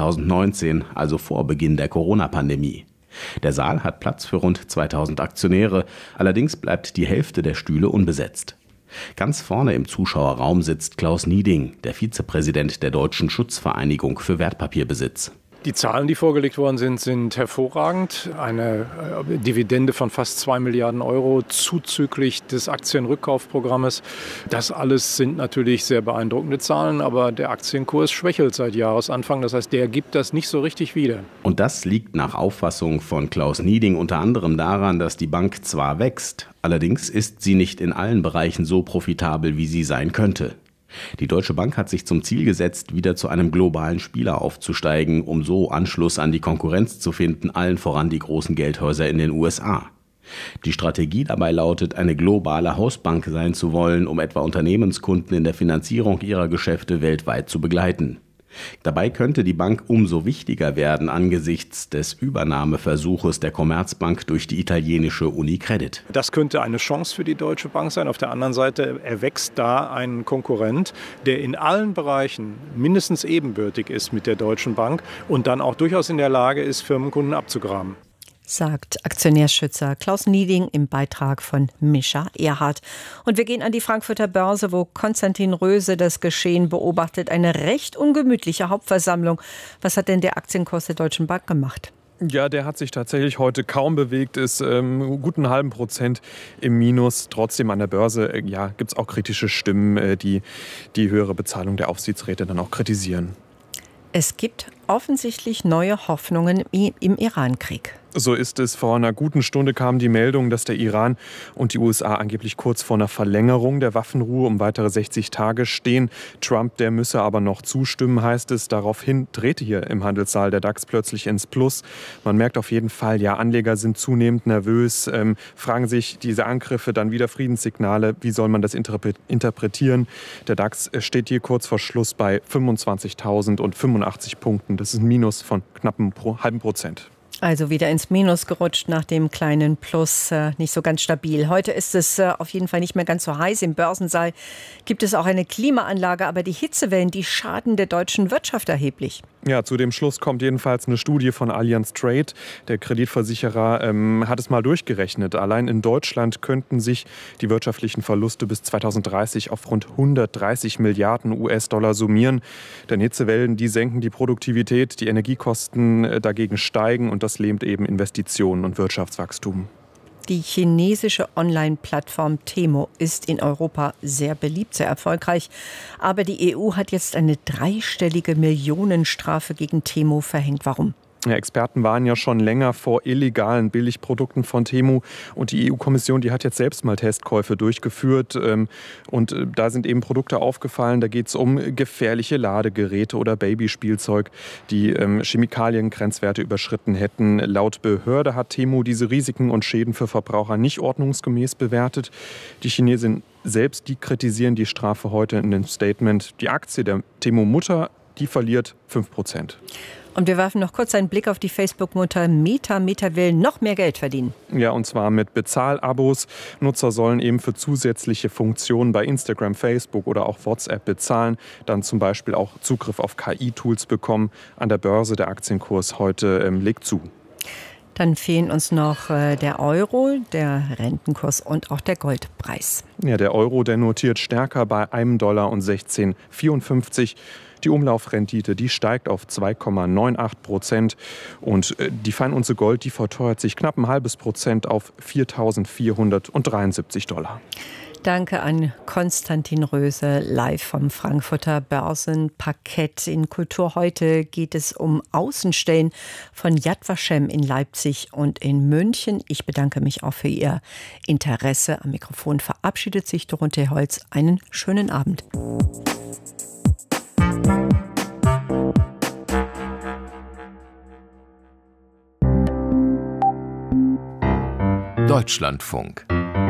2019, also vor Beginn der Corona-Pandemie. Der Saal hat Platz für rund 2000 Aktionäre, allerdings bleibt die Hälfte der Stühle unbesetzt. Ganz vorne im Zuschauerraum sitzt Klaus Nieding, der Vizepräsident der Deutschen Schutzvereinigung für Wertpapierbesitz. Die Zahlen, die vorgelegt worden sind, sind hervorragend. Eine Dividende von fast 2 Milliarden € zuzüglich des Aktienrückkaufprogrammes. Das alles sind natürlich sehr beeindruckende Zahlen, aber der Aktienkurs schwächelt seit Jahresanfang. Das heißt, der gibt das nicht so richtig wieder. Und das liegt nach Auffassung von Klaus Nieding unter anderem daran, dass die Bank zwar wächst, allerdings ist sie nicht in allen Bereichen so profitabel, wie sie sein könnte. Die Deutsche Bank hat sich zum Ziel gesetzt, wieder zu einem globalen Spieler aufzusteigen, um so Anschluss an die Konkurrenz zu finden, allen voran die großen Geldhäuser in den USA. Die Strategie dabei lautet, eine globale Hausbank sein zu wollen, um etwa Unternehmenskunden in der Finanzierung ihrer Geschäfte weltweit zu begleiten. Dabei könnte die Bank umso wichtiger werden angesichts des Übernahmeversuches der Commerzbank durch die italienische Unicredit. Das könnte eine Chance für die Deutsche Bank sein. Auf der anderen Seite erwächst da ein Konkurrent, der in allen Bereichen mindestens ebenbürtig ist mit der Deutschen Bank und dann auch durchaus in der Lage ist, Firmenkunden abzugraben. Sagt Aktionärschützer Klaus Nieding im Beitrag von Mischa Erhardt. Und wir gehen an die Frankfurter Börse, wo Konstantin Röse das Geschehen beobachtet. Eine recht ungemütliche Hauptversammlung. Was hat denn der Aktienkurs der Deutschen Bank gemacht? Ja, der hat sich tatsächlich heute kaum bewegt, ist guten halben Prozent im Minus. Trotzdem an der Börse gibt es auch kritische Stimmen, die die höhere Bezahlung der Aufsichtsräte dann auch kritisieren. Es gibt offensichtlich neue Hoffnungen im Iran-Krieg. So ist es. Vor einer guten Stunde kam die Meldung, dass der Iran und die USA angeblich kurz vor einer Verlängerung der Waffenruhe um weitere 60 Tage stehen. Trump, der müsse aber noch zustimmen, heißt es. Daraufhin drehte hier im Handelssaal der DAX plötzlich ins Plus. Man merkt auf jeden Fall, ja, Anleger sind zunehmend nervös, fragen sich diese Angriffe dann wieder Friedenssignale. Wie soll man das interpretieren? Der DAX steht hier kurz vor Schluss bei 25.085 Punkten. Das ist ein Minus von knapp einem halben Prozent. Also wieder ins Minus gerutscht nach dem kleinen Plus, nicht so ganz stabil. Heute ist es auf jeden Fall nicht mehr ganz so heiß. Im Börsensaal gibt es auch eine Klimaanlage, aber die Hitzewellen, die schaden der deutschen Wirtschaft erheblich. Ja, zu dem Schluss kommt jedenfalls eine Studie von Allianz Trade. Der Kreditversicherer hat es mal durchgerechnet. Allein in Deutschland könnten sich die wirtschaftlichen Verluste bis 2030 auf rund 130 Milliarden US-Dollar summieren. Denn Hitzewellen, die senken die Produktivität, die Energiekosten dagegen steigen und das lähmt eben Investitionen und Wirtschaftswachstum. Die chinesische Online-Plattform Temu ist in Europa sehr beliebt, sehr erfolgreich. Aber die EU hat jetzt eine 3-stellige Millionenstrafe gegen Temu verhängt. Warum? Ja, Experten waren ja schon länger vor illegalen Billigprodukten von Temu und die EU-Kommission, die hat jetzt selbst mal Testkäufe durchgeführt und da sind eben Produkte aufgefallen, da geht es um gefährliche Ladegeräte oder Babyspielzeug, die Chemikaliengrenzwerte überschritten hätten. Laut Behörde hat Temu diese Risiken und Schäden für Verbraucher nicht ordnungsgemäß bewertet. Die Chinesen selbst, die kritisieren die Strafe heute in dem Statement. Die Aktie der Temu-Mutter, die verliert 5%. Und wir werfen noch kurz einen Blick auf die Facebook-Mutter Meta. Meta will noch mehr Geld verdienen. Ja, und zwar mit Bezahlabos. Nutzer sollen eben für zusätzliche Funktionen bei Instagram, Facebook oder auch WhatsApp bezahlen. Dann zum Beispiel auch Zugriff auf KI-Tools bekommen. An der Börse der Aktienkurs heute legt zu. Dann fehlen uns noch der Euro, der Rentenkurs und auch der Goldpreis. Ja, der Euro, der notiert stärker bei $1,1654. Die Umlaufrendite, die steigt auf 2,98% und die Feinunze Gold, die verteuert sich knapp ein halbes Prozent auf $4.473. Danke an Konstantin Röse, live vom Frankfurter Börsenparkett. In Kultur heute geht es um Außenstellen von Yad Vashem in Leipzig und in München. Ich bedanke mich auch für Ihr Interesse. Am Mikrofon verabschiedet sich Dorothee Holz. Einen schönen Abend. Deutschlandfunk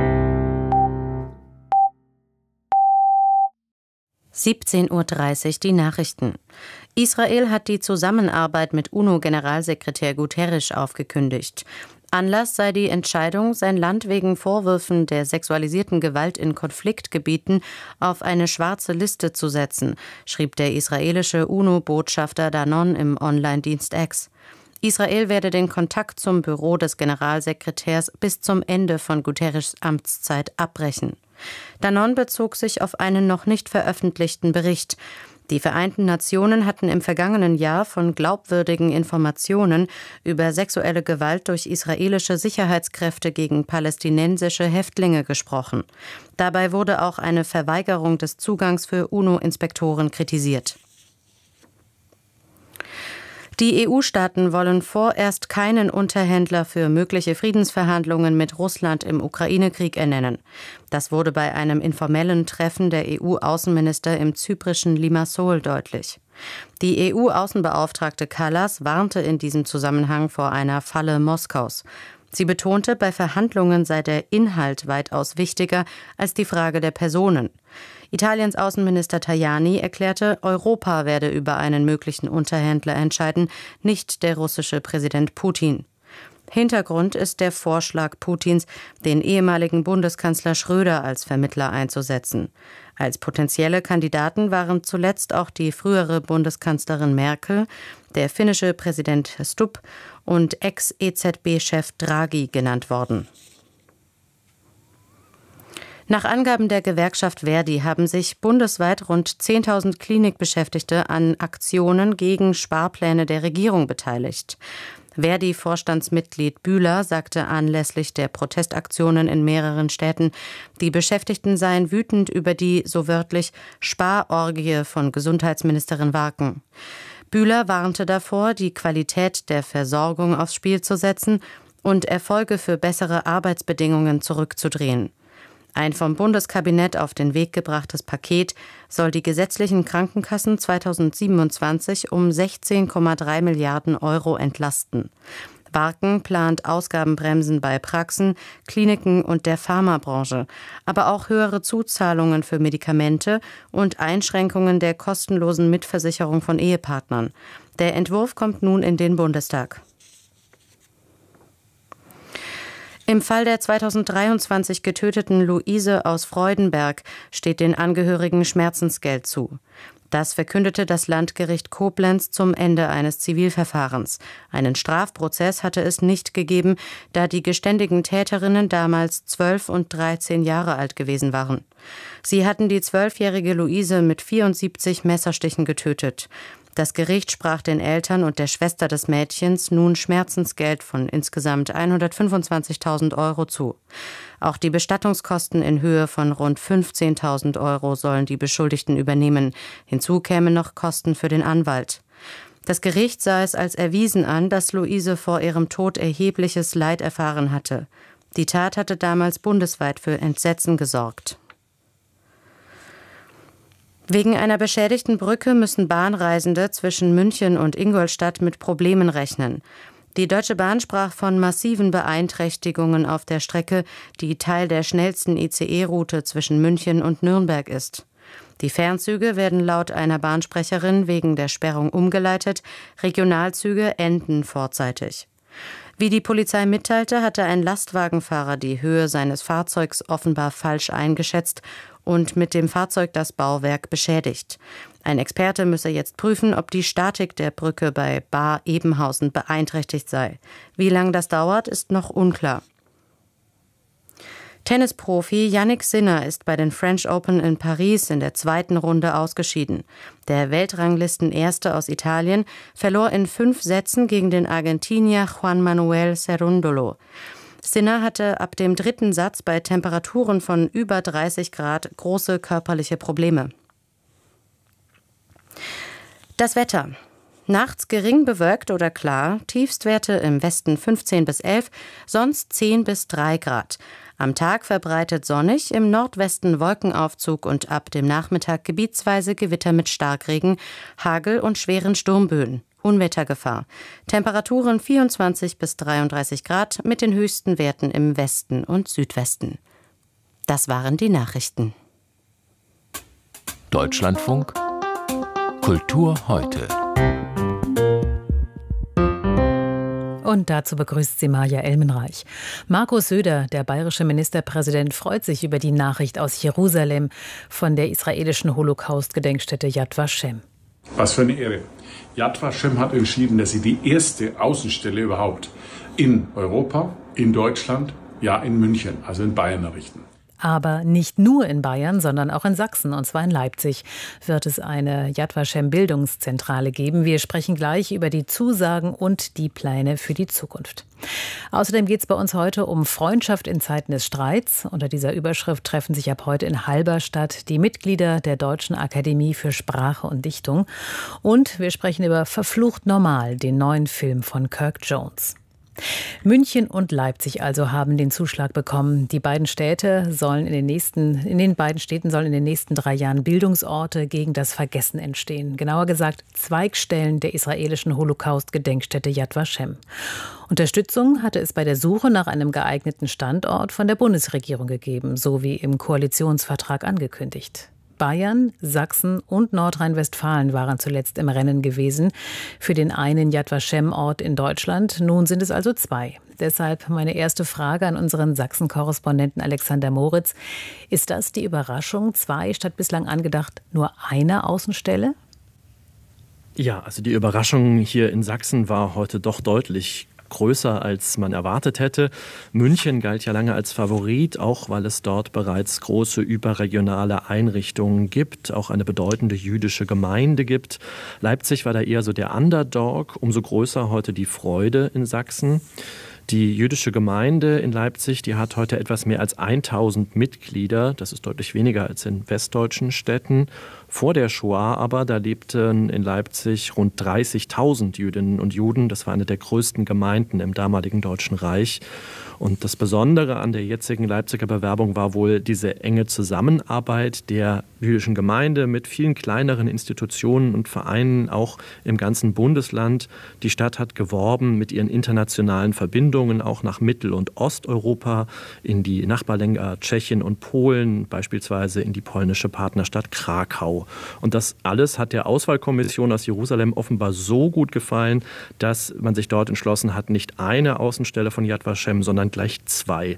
17:30 Uhr die Nachrichten. Israel hat die Zusammenarbeit mit UNO-Generalsekretär Guterres aufgekündigt. Anlass sei die Entscheidung, sein Land wegen Vorwürfen der sexualisierten Gewalt in Konfliktgebieten auf eine schwarze Liste zu setzen, schrieb der israelische UNO-Botschafter Danon im Online-Dienst X. Israel werde den Kontakt zum Büro des Generalsekretärs bis zum Ende von Guterres' Amtszeit abbrechen. Danon bezog sich auf einen noch nicht veröffentlichten Bericht. Die Vereinten Nationen hatten im vergangenen Jahr von glaubwürdigen Informationen über sexuelle Gewalt durch israelische Sicherheitskräfte gegen palästinensische Häftlinge gesprochen. Dabei wurde auch eine Verweigerung des Zugangs für UNO-Inspektoren kritisiert. Die EU-Staaten wollen vorerst keinen Unterhändler für mögliche Friedensverhandlungen mit Russland im Ukraine-Krieg ernennen. Das wurde bei einem informellen Treffen der EU-Außenminister im zyprischen Limassol deutlich. Die EU-Außenbeauftragte Kallas warnte in diesem Zusammenhang vor einer Falle Moskaus. Sie betonte, bei Verhandlungen sei der Inhalt weitaus wichtiger als die Frage der Personen. Italiens Außenminister Tajani erklärte, Europa werde über einen möglichen Unterhändler entscheiden, nicht der russische Präsident Putin. Hintergrund ist der Vorschlag Putins, den ehemaligen Bundeskanzler Schröder als Vermittler einzusetzen. Als potenzielle Kandidaten waren zuletzt auch die frühere Bundeskanzlerin Merkel, der finnische Präsident Stubb und Ex-EZB-Chef Draghi genannt worden. Nach Angaben der Gewerkschaft Verdi haben sich bundesweit rund 10.000 Klinikbeschäftigte an Aktionen gegen Sparpläne der Regierung beteiligt. Verdi-Vorstandsmitglied Bühler sagte anlässlich der Protestaktionen in mehreren Städten, die Beschäftigten seien wütend über die, so wörtlich, Sparorgie von Gesundheitsministerin Warken. Bühler warnte davor, die Qualität der Versorgung aufs Spiel zu setzen und Erfolge für bessere Arbeitsbedingungen zurückzudrehen. Ein vom Bundeskabinett auf den Weg gebrachtes Paket soll die gesetzlichen Krankenkassen 2027 um 16,3 Milliarden Euro entlasten. Barken plant Ausgabenbremsen bei Praxen, Kliniken und der Pharmabranche, aber auch höhere Zuzahlungen für Medikamente und Einschränkungen der kostenlosen Mitversicherung von Ehepartnern. Der Entwurf kommt nun in den Bundestag. Im Fall der 2023 getöteten Luise aus Freudenberg steht den Angehörigen Schmerzensgeld zu. Das verkündete das Landgericht Koblenz zum Ende eines Zivilverfahrens. Einen Strafprozess hatte es nicht gegeben, da die geständigen Täterinnen damals 12 und 13 Jahre alt gewesen waren. Sie hatten die 12-jährige Luise mit 74 Messerstichen getötet. Das Gericht sprach den Eltern und der Schwester des Mädchens nun Schmerzensgeld von insgesamt 125.000 Euro zu. Auch die Bestattungskosten in Höhe von rund 15.000 Euro sollen die Beschuldigten übernehmen. Hinzu kämen noch Kosten für den Anwalt. Das Gericht sah es als erwiesen an, dass Luise vor ihrem Tod erhebliches Leid erfahren hatte. Die Tat hatte damals bundesweit für Entsetzen gesorgt. Wegen einer beschädigten Brücke müssen Bahnreisende zwischen München und Ingolstadt mit Problemen rechnen. Die Deutsche Bahn sprach von massiven Beeinträchtigungen auf der Strecke, die Teil der schnellsten ICE-Route zwischen München und Nürnberg ist. Die Fernzüge werden laut einer Bahnsprecherin wegen der Sperrung umgeleitet, Regionalzüge enden vorzeitig. Wie die Polizei mitteilte, hatte ein Lastwagenfahrer die Höhe seines Fahrzeugs offenbar falsch eingeschätzt und mit dem Fahrzeug das Bauwerk beschädigt. Ein Experte müsse jetzt prüfen, ob die Statik der Brücke bei Baar-Ebenhausen beeinträchtigt sei. Wie lange das dauert, ist noch unklar. Tennisprofi Jannik Sinner ist bei den French Open in Paris in der zweiten Runde ausgeschieden. Der Weltranglisten-Erste aus Italien verlor in 5 Sätzen gegen den Argentinier Juan Manuel Cerúndolo. Sinner hatte ab dem 3. Satz bei Temperaturen von über 30 Grad große körperliche Probleme. Das Wetter. Nachts gering bewölkt oder klar, Tiefstwerte im Westen 15 bis 11, sonst 10 bis 3 Grad. Am Tag verbreitet sonnig, im Nordwesten Wolkenaufzug und ab dem Nachmittag gebietsweise Gewitter mit Starkregen, Hagel und schweren Sturmböen. Unwettergefahr. Temperaturen 24 bis 33 Grad mit den höchsten Werten im Westen und Südwesten. Das waren die Nachrichten. Deutschlandfunk Kultur heute. Und dazu begrüßt sie Maja Elmenreich. Markus Söder, der bayerische Ministerpräsident, freut sich über die Nachricht aus Jerusalem von der israelischen Holocaust-Gedenkstätte Yad Vashem. Was für eine Ehre. Yad Vashem hat entschieden, dass sie die erste Außenstelle überhaupt in Europa, in Deutschland, ja in München, also in Bayern errichten. Aber nicht nur in Bayern, sondern auch in Sachsen, und zwar in Leipzig, wird es eine Yad Vashem Bildungszentrale geben. Wir sprechen gleich über die Zusagen und die Pläne für die Zukunft. Außerdem geht es bei uns heute um Freundschaft in Zeiten des Streits. Unter dieser Überschrift treffen sich ab heute in Halberstadt die Mitglieder der Deutschen Akademie für Sprache und Dichtung. Und wir sprechen über Verflucht Normal, den neuen Film von Kirk Jones. München und Leipzig also haben den Zuschlag bekommen. Die beiden Städte sollen in den beiden Städten sollen in den nächsten 3 Jahren Bildungsorte gegen das Vergessen entstehen. Genauer gesagt Zweigstellen der israelischen Holocaust-Gedenkstätte Yad Vashem. Unterstützung hatte es bei der Suche nach einem geeigneten Standort von der Bundesregierung gegeben, so wie im Koalitionsvertrag angekündigt. Bayern, Sachsen und Nordrhein-Westfalen waren zuletzt im Rennen gewesen für den einen Yad Vashem-Ort in Deutschland. Nun sind es also 2. Deshalb meine erste Frage an unseren Sachsen-Korrespondenten Alexander Moritz. Ist das die Überraschung? 2 statt bislang angedacht nur eine Außenstelle? Ja, also die Überraschung hier in Sachsen war heute doch deutlich größer, als man erwartet hätte. München galt ja lange als Favorit, auch weil es dort bereits große überregionale Einrichtungen gibt, auch eine bedeutende jüdische Gemeinde gibt. Leipzig war da eher so der Underdog, umso größer heute die Freude in Sachsen. Die jüdische Gemeinde in Leipzig, die hat heute etwas mehr als 1000 Mitglieder. Das ist deutlich weniger als in westdeutschen Städten. Vor der Shoah aber, da lebten in Leipzig rund 30.000 Jüdinnen und Juden. Das war eine der größten Gemeinden im damaligen Deutschen Reich. Und das Besondere an der jetzigen Leipziger Bewerbung war wohl diese enge Zusammenarbeit der jüdischen Gemeinde mit vielen kleineren Institutionen und Vereinen, auch im ganzen Bundesland. Die Stadt hat geworben mit ihren internationalen Verbindungen auch nach Mittel- und Osteuropa, in die Nachbarländer Tschechien und Polen, beispielsweise in die polnische Partnerstadt Krakau. Und das alles hat der Auswahlkommission aus Jerusalem offenbar so gut gefallen, dass man sich dort entschlossen hat, nicht eine Außenstelle von Yad Vashem, sondern gleich zwei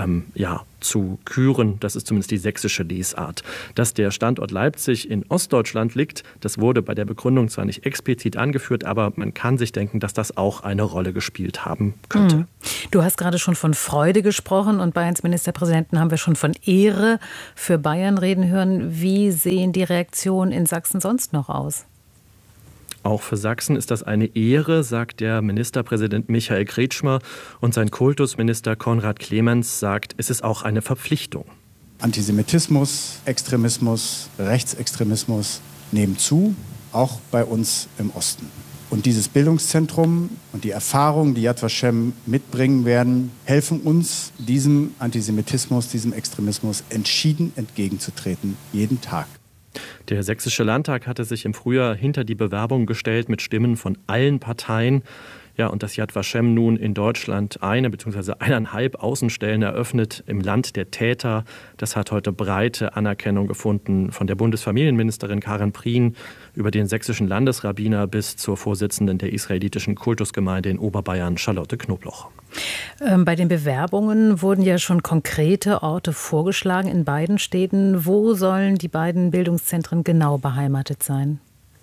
zu küren. Das ist zumindest die sächsische Lesart. Dass der Standort Leipzig in Ostdeutschland liegt, das wurde bei der Begründung zwar nicht explizit angeführt, aber man kann sich denken, dass das auch eine Rolle gespielt haben könnte. Du hast gerade schon von Freude gesprochen und Bayerns Ministerpräsidenten haben wir schon von Ehre für Bayern reden hören. Wie sehen die Reaktionen in Sachsen sonst noch aus? Auch für Sachsen ist das eine Ehre, sagt der Ministerpräsident Michael Kretschmer. Und sein Kultusminister Konrad Clemens sagt, es ist auch eine Verpflichtung. Antisemitismus, Extremismus, Rechtsextremismus nehmen zu, auch bei uns im Osten. Und dieses Bildungszentrum und die Erfahrungen, die Yad Vashem mitbringen werden, helfen uns, diesem Antisemitismus, diesem Extremismus entschieden entgegenzutreten, jeden Tag. Der Sächsische Landtag hatte sich im Frühjahr hinter die Bewerbung gestellt mit Stimmen von allen Parteien. Ja, und dass Yad Vashem nun in Deutschland eine bzw. 1,5 Außenstellen eröffnet im Land der Täter, das hat heute breite Anerkennung gefunden von der Bundesfamilienministerin Karin Prien über den sächsischen Landesrabbiner bis zur Vorsitzenden der israelitischen Kultusgemeinde in Oberbayern, Charlotte Knobloch. Bei den Bewerbungen wurden ja schon konkrete Orte vorgeschlagen in beiden Städten. Wo sollen die beiden Bildungszentren genau beheimatet sein?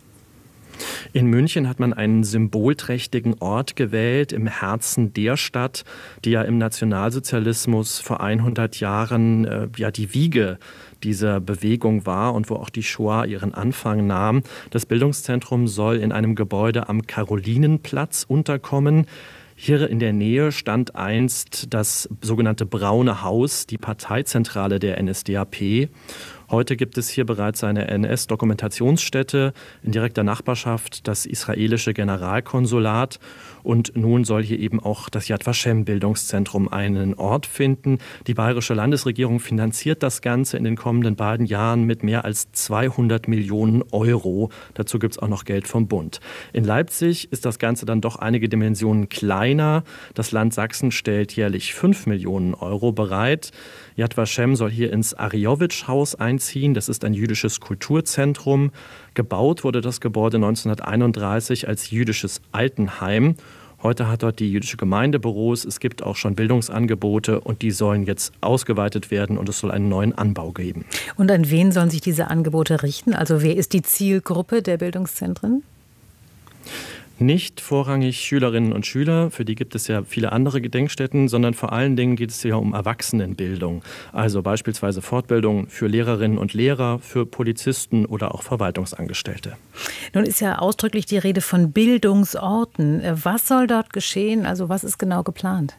In München hat man einen symbolträchtigen Ort gewählt im Herzen der Stadt, die ja im Nationalsozialismus vor 100 Jahren die Wiege dieser Bewegung war und wo auch die Shoah ihren Anfang nahm. Das Bildungszentrum soll in einem Gebäude am Karolinenplatz unterkommen. Hier in der Nähe stand einst das sogenannte Braune Haus, die Parteizentrale der NSDAP. Heute gibt es hier bereits eine NS-Dokumentationsstätte, in direkter Nachbarschaft das israelische Generalkonsulat. Und nun soll hier eben auch das Yad Vashem-Bildungszentrum einen Ort finden. Die bayerische Landesregierung finanziert das Ganze in den kommenden beiden Jahren mit mehr als 200 Millionen Euro. Dazu gibt es auch noch Geld vom Bund. In Leipzig ist das Ganze dann doch einige Dimensionen kleiner. Das Land Sachsen stellt jährlich 5 Millionen Euro bereit. Yad Vashem soll hier ins Ariowitsch-Haus einziehen. Das ist ein jüdisches Kulturzentrum. Gebaut wurde das Gebäude 1931 als jüdisches Altenheim. Heute hat dort die jüdische Gemeinde Büros. Es gibt auch schon Bildungsangebote und die sollen jetzt ausgeweitet werden und es soll einen neuen Anbau geben. Und an wen sollen sich diese Angebote richten? Also wer ist die Zielgruppe der Bildungszentren? Nicht vorrangig Schülerinnen und Schüler, für die gibt es ja viele andere Gedenkstätten, sondern vor allen Dingen geht es hier um Erwachsenenbildung. Also beispielsweise Fortbildung für Lehrerinnen und Lehrer, für Polizisten oder auch Verwaltungsangestellte. Nun ist ja ausdrücklich die Rede von Bildungsorten. Was soll dort geschehen? Also was ist genau geplant?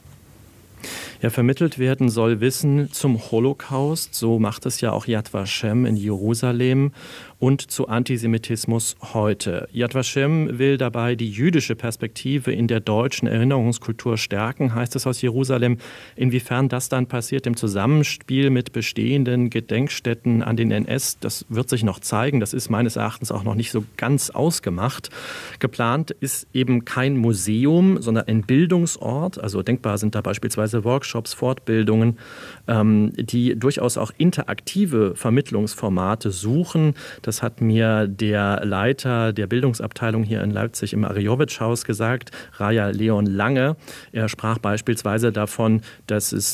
Ja, vermittelt werden soll Wissen zum Holocaust, so macht es ja auch Yad Vashem in Jerusalem, und zu Antisemitismus heute. Yad Vashem will dabei die jüdische Perspektive in der deutschen Erinnerungskultur stärken, heißt es aus Jerusalem. Inwiefern das dann passiert im Zusammenspiel mit bestehenden Gedenkstätten an den NS, das wird sich noch zeigen. Das ist meines Erachtens auch noch nicht so ganz ausgemacht. Geplant ist eben kein Museum, sondern ein Bildungsort. Also denkbar sind da beispielsweise Workshops, Fortbildungen, die durchaus auch interaktive Vermittlungsformate suchen. Das hat mir der Leiter der Bildungsabteilung hier in Leipzig im Ariowitsch-Haus gesagt, Raja Leon Lange. Er sprach beispielsweise davon, dass es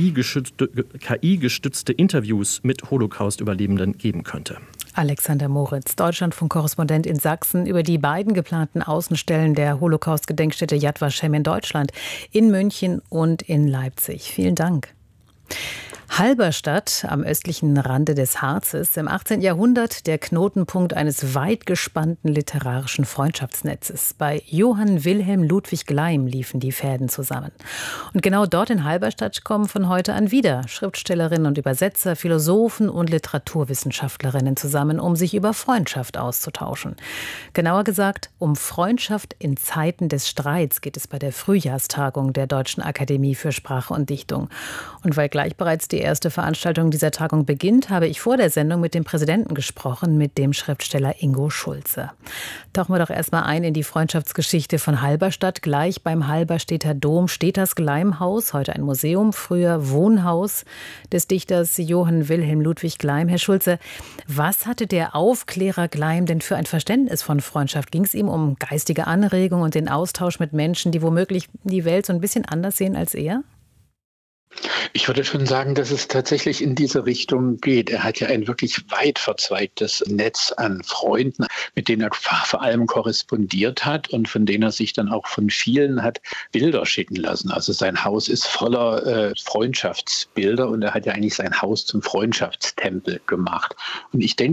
KI-gestützte Interviews mit Holocaust-Überlebenden geben könnte. Alexander Moritz, Deutschlandfunk-Korrespondent in Sachsen, über die beiden geplanten Außenstellen der Holocaust-Gedenkstätte Yad Vashem in Deutschland, in München und in Leipzig. Vielen Dank. Halberstadt am östlichen Rande des Harzes, im 18. Jahrhundert der Knotenpunkt eines weit gespannten literarischen Freundschaftsnetzes. Bei Johann Wilhelm Ludwig Gleim liefen die Fäden zusammen. Und genau dort in Halberstadt kommen von heute an wieder Schriftstellerinnen und Übersetzer, Philosophen und Literaturwissenschaftlerinnen zusammen, um sich über Freundschaft auszutauschen. Genauer gesagt, um Freundschaft in Zeiten des Streits geht es bei der Frühjahrstagung der Deutschen Akademie für Sprache und Dichtung. Und weil gleich bereits die erste Veranstaltung dieser Tagung beginnt, habe ich vor der Sendung mit dem Präsidenten gesprochen, mit dem Schriftsteller Ingo Schulze. Tauchen wir doch erstmal ein in die Freundschaftsgeschichte von Halberstadt. Gleich beim Halberstädter Dom steht das Gleimhaus, heute ein Museum, früher Wohnhaus des Dichters Johann Wilhelm Ludwig Gleim. Herr Schulze, was hatte der Aufklärer Gleim denn für ein Verständnis von Freundschaft? Ging es ihm um geistige Anregung und den Austausch mit Menschen, die womöglich die Welt so ein bisschen anders sehen als er? Ich würde schon sagen, dass es tatsächlich in diese Richtung geht. Er hat ja ein wirklich weit verzweigtes Netz an Freunden, mit denen er vor allem korrespondiert hat und von denen er sich dann auch von vielen hat Bilder schicken lassen. Also sein Haus ist voller Freundschaftsbilder und er hat ja eigentlich sein Haus zum Freundschaftstempel gemacht. Und ich denke,